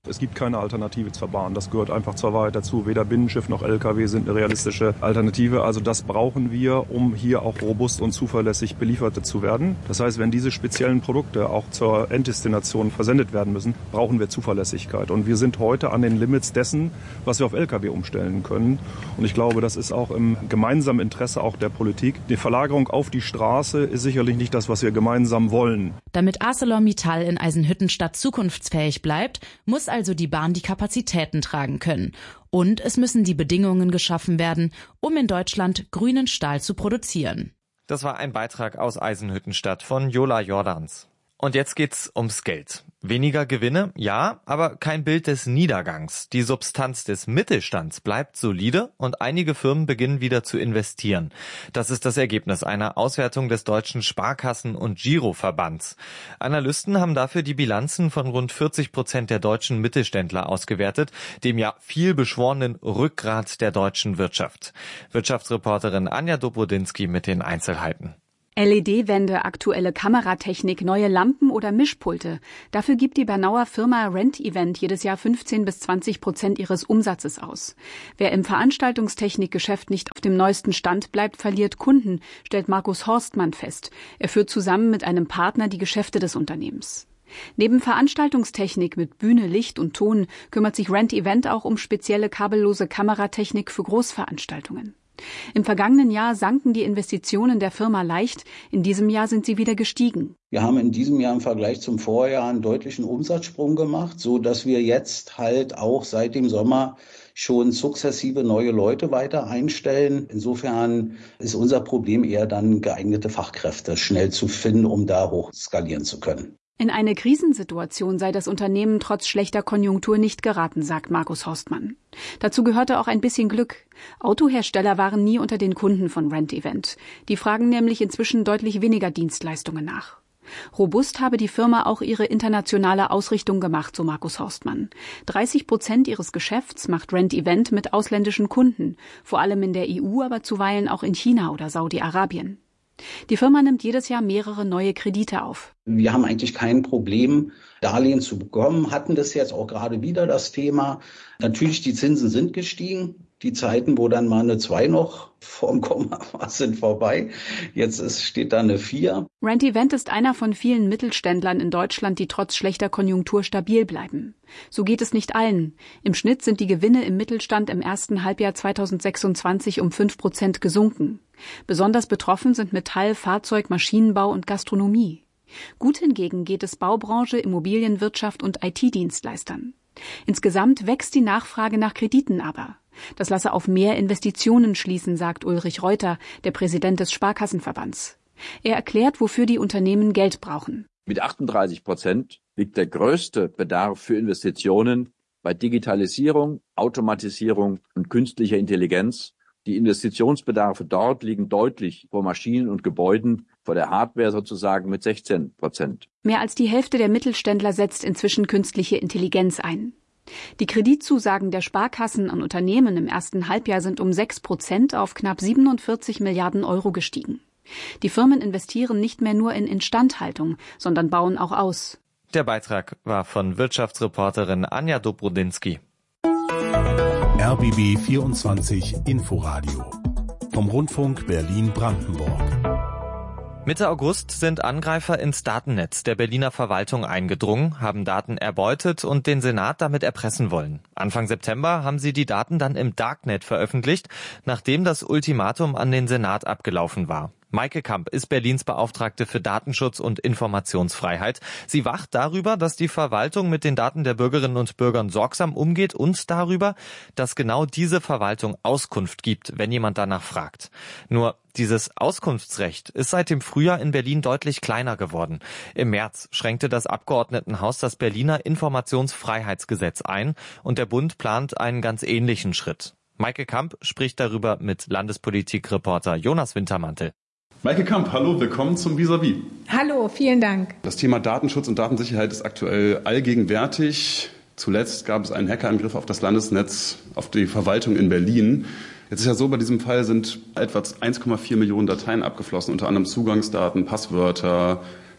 Es gibt keine Alternative zur Bahn. Das gehört einfach zur Wahrheit dazu. Weder Binnenschiff noch Lkw sind eine realistische Alternative. Also das brauchen wir, um hier auch robust und zuverlässig beliefert zu werden. Das heißt, wenn diese speziellen Produkte auch zur Enddestination versendet werden müssen, brauchen wir Zuverlässigkeit. Und wir sind heute an den Limits dessen, was wir auf Lkw umstellen können. Und ich glaube, das ist auch im gemeinsamen Interesse auch der Politik. Die Verlagerung auf die Straße ist sicherlich nicht das, was wir gemeinsam wollen. Damit ArcelorMittal in Eisenhüttenstadt zukunftsfähig bleibt, muss also die Bahn die Kapazitäten tragen können. Und es müssen die Bedingungen geschaffen werden, um in Deutschland grünen Stahl zu produzieren. Das war ein Beitrag aus Eisenhüttenstadt von Jola Jordans. Und jetzt geht's ums Geld. Weniger Gewinne, ja, aber kein Bild des Niedergangs. Die Substanz des Mittelstands bleibt solide und einige Firmen beginnen wieder zu investieren. Das ist das Ergebnis einer Auswertung des Deutschen Sparkassen- und Giroverbands. Analysten haben dafür die Bilanzen von rund 40% der deutschen Mittelständler ausgewertet, dem ja viel beschworenen Rückgrat der deutschen Wirtschaft. Wirtschaftsreporterin Anja Dobrodinsky mit den Einzelheiten. LED-Wände, aktuelle Kameratechnik, neue Lampen oder Mischpulte. Dafür gibt die Bernauer Firma Rent Event jedes Jahr 15-20% ihres Umsatzes aus. Wer im Veranstaltungstechnikgeschäft nicht auf dem neuesten Stand bleibt, verliert Kunden, stellt Markus Horstmann fest. Er führt zusammen mit einem Partner die Geschäfte des Unternehmens. Neben Veranstaltungstechnik mit Bühne, Licht und Ton kümmert sich Rent Event auch um spezielle kabellose Kameratechnik für Großveranstaltungen. Im vergangenen Jahr sanken die Investitionen der Firma leicht, in diesem Jahr sind sie wieder gestiegen. Wir haben in diesem Jahr im Vergleich zum Vorjahr einen deutlichen Umsatzsprung gemacht, so dass wir jetzt halt auch seit dem Sommer schon sukzessive neue Leute weiter einstellen. Insofern ist unser Problem eher dann geeignete Fachkräfte schnell zu finden, um da hoch skalieren zu können. In eine Krisensituation sei das Unternehmen trotz schlechter Konjunktur nicht geraten, sagt Markus Horstmann. Dazu gehörte auch ein bisschen Glück. Autohersteller waren nie unter den Kunden von Rent Event. Die fragen nämlich inzwischen deutlich weniger Dienstleistungen nach. Robust habe die Firma auch ihre internationale Ausrichtung gemacht, so Markus Horstmann. 30% ihres Geschäfts macht Rent Event mit ausländischen Kunden, vor allem in der EU, aber zuweilen auch in China oder Saudi-Arabien. Die Firma nimmt jedes Jahr mehrere neue Kredite auf. Wir haben eigentlich kein Problem, Darlehen zu bekommen, hatten das jetzt auch gerade wieder das Thema. Natürlich, die Zinsen sind gestiegen. Die Zeiten, wo dann mal eine 2 noch vorm Komma war, sind vorbei. Jetzt steht da eine 4. Rent Event ist einer von vielen Mittelständlern in Deutschland, die trotz schlechter Konjunktur stabil bleiben. So geht es nicht allen. Im Schnitt sind die Gewinne im Mittelstand im ersten Halbjahr 2026 um 5% gesunken. Besonders betroffen sind Metall-, Fahrzeug-, Maschinenbau und Gastronomie. Gut hingegen geht es Baubranche, Immobilienwirtschaft und IT-Dienstleistern. Insgesamt wächst die Nachfrage nach Krediten aber. Das lasse auf mehr Investitionen schließen, sagt Ulrich Reuter, der Präsident des Sparkassenverbands. Er erklärt, wofür die Unternehmen Geld brauchen. Mit 38% liegt der größte Bedarf für Investitionen bei Digitalisierung, Automatisierung und künstlicher Intelligenz. Die Investitionsbedarfe dort liegen deutlich vor Maschinen und Gebäuden, vor der Hardware sozusagen mit 16%. Mehr als die Hälfte der Mittelständler setzt inzwischen künstliche Intelligenz ein. Die Kreditzusagen der Sparkassen an Unternehmen im ersten Halbjahr sind um 6% auf knapp 47 Milliarden Euro gestiegen. Die Firmen investieren nicht mehr nur in Instandhaltung, sondern bauen auch aus. Der Beitrag war von Wirtschaftsreporterin Anja Dobrodinsky. RBB 24 Inforadio vom Rundfunk Berlin-Brandenburg. Mitte August sind Angreifer ins Datennetz der Berliner Verwaltung eingedrungen, haben Daten erbeutet und den Senat damit erpressen wollen. Anfang September haben sie die Daten dann im Darknet veröffentlicht, nachdem das Ultimatum an den Senat abgelaufen war. Maike Kamp ist Berlins Beauftragte für Datenschutz und Informationsfreiheit. Sie wacht darüber, dass die Verwaltung mit den Daten der Bürgerinnen und Bürger sorgsam umgeht und darüber, dass genau diese Verwaltung Auskunft gibt, wenn jemand danach fragt. Nur dieses Auskunftsrecht ist seit dem Frühjahr in Berlin deutlich kleiner geworden. Im März schränkte das Abgeordnetenhaus das Berliner Informationsfreiheitsgesetz ein und der Bund plant einen ganz ähnlichen Schritt. Maike Kamp spricht darüber mit Landespolitikreporter Jonas Wintermantel. Maike Kamp, hallo, willkommen zum Vis-à-vis. Hallo, vielen Dank. Das Thema Datenschutz und Datensicherheit ist aktuell allgegenwärtig. Zuletzt gab es einen Hackerangriff auf das Landesnetz, auf die Verwaltung in Berlin. Jetzt ist ja so, bei diesem Fall sind etwa 1,4 Millionen Dateien abgeflossen, unter anderem Zugangsdaten, Passwörter,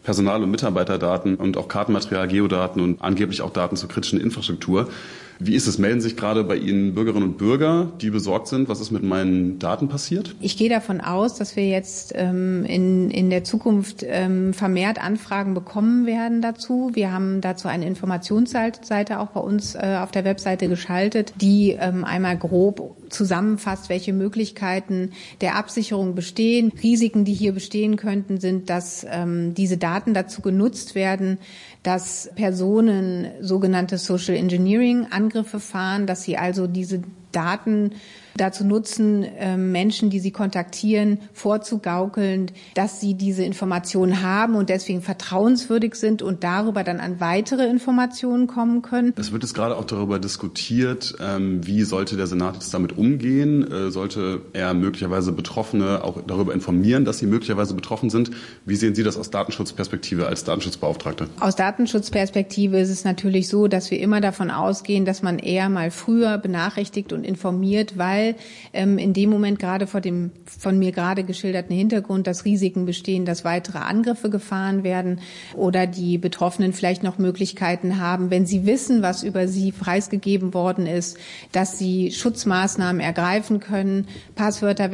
Personal- und Mitarbeiterdaten und auch Kartenmaterial, Geodaten und angeblich auch Daten zur kritischen Infrastruktur. Wie ist es? Melden sich gerade bei Ihnen Bürgerinnen und Bürger, die besorgt sind, was ist mit meinen Daten passiert? Ich gehe davon aus, dass wir jetzt in der Zukunft vermehrt Anfragen bekommen werden dazu. Wir haben dazu eine Informationsseite auch bei uns auf der Webseite geschaltet, die einmal grob zusammenfasst, welche Möglichkeiten der Absicherung bestehen. Risiken, die hier bestehen könnten, sind, dass diese Daten dazu genutzt werden, dass Personen sogenannte Social Engineering Angriffe fahren, dass sie also diese Daten dazu nutzen, Menschen, die sie kontaktieren, vorzugaukeln, dass sie diese Informationen haben und deswegen vertrauenswürdig sind und darüber dann an weitere Informationen kommen können. Es wird jetzt gerade auch darüber diskutiert, wie sollte der Senat jetzt damit umgehen? Sollte er möglicherweise Betroffene auch darüber informieren, dass sie möglicherweise betroffen sind? Wie sehen Sie das aus Datenschutzperspektive als Datenschutzbeauftragte? Aus Datenschutzperspektive ist es natürlich so, dass wir immer davon ausgehen, dass man eher mal früher benachrichtigt und informiert, weil in dem Moment gerade vor dem von mir gerade geschilderten Hintergrund, dass Risiken bestehen, dass weitere Angriffe gefahren werden oder die Betroffenen vielleicht noch Möglichkeiten haben, wenn sie wissen, was über sie preisgegeben worden ist, dass sie Schutzmaßnahmen ergreifen können, Passwörter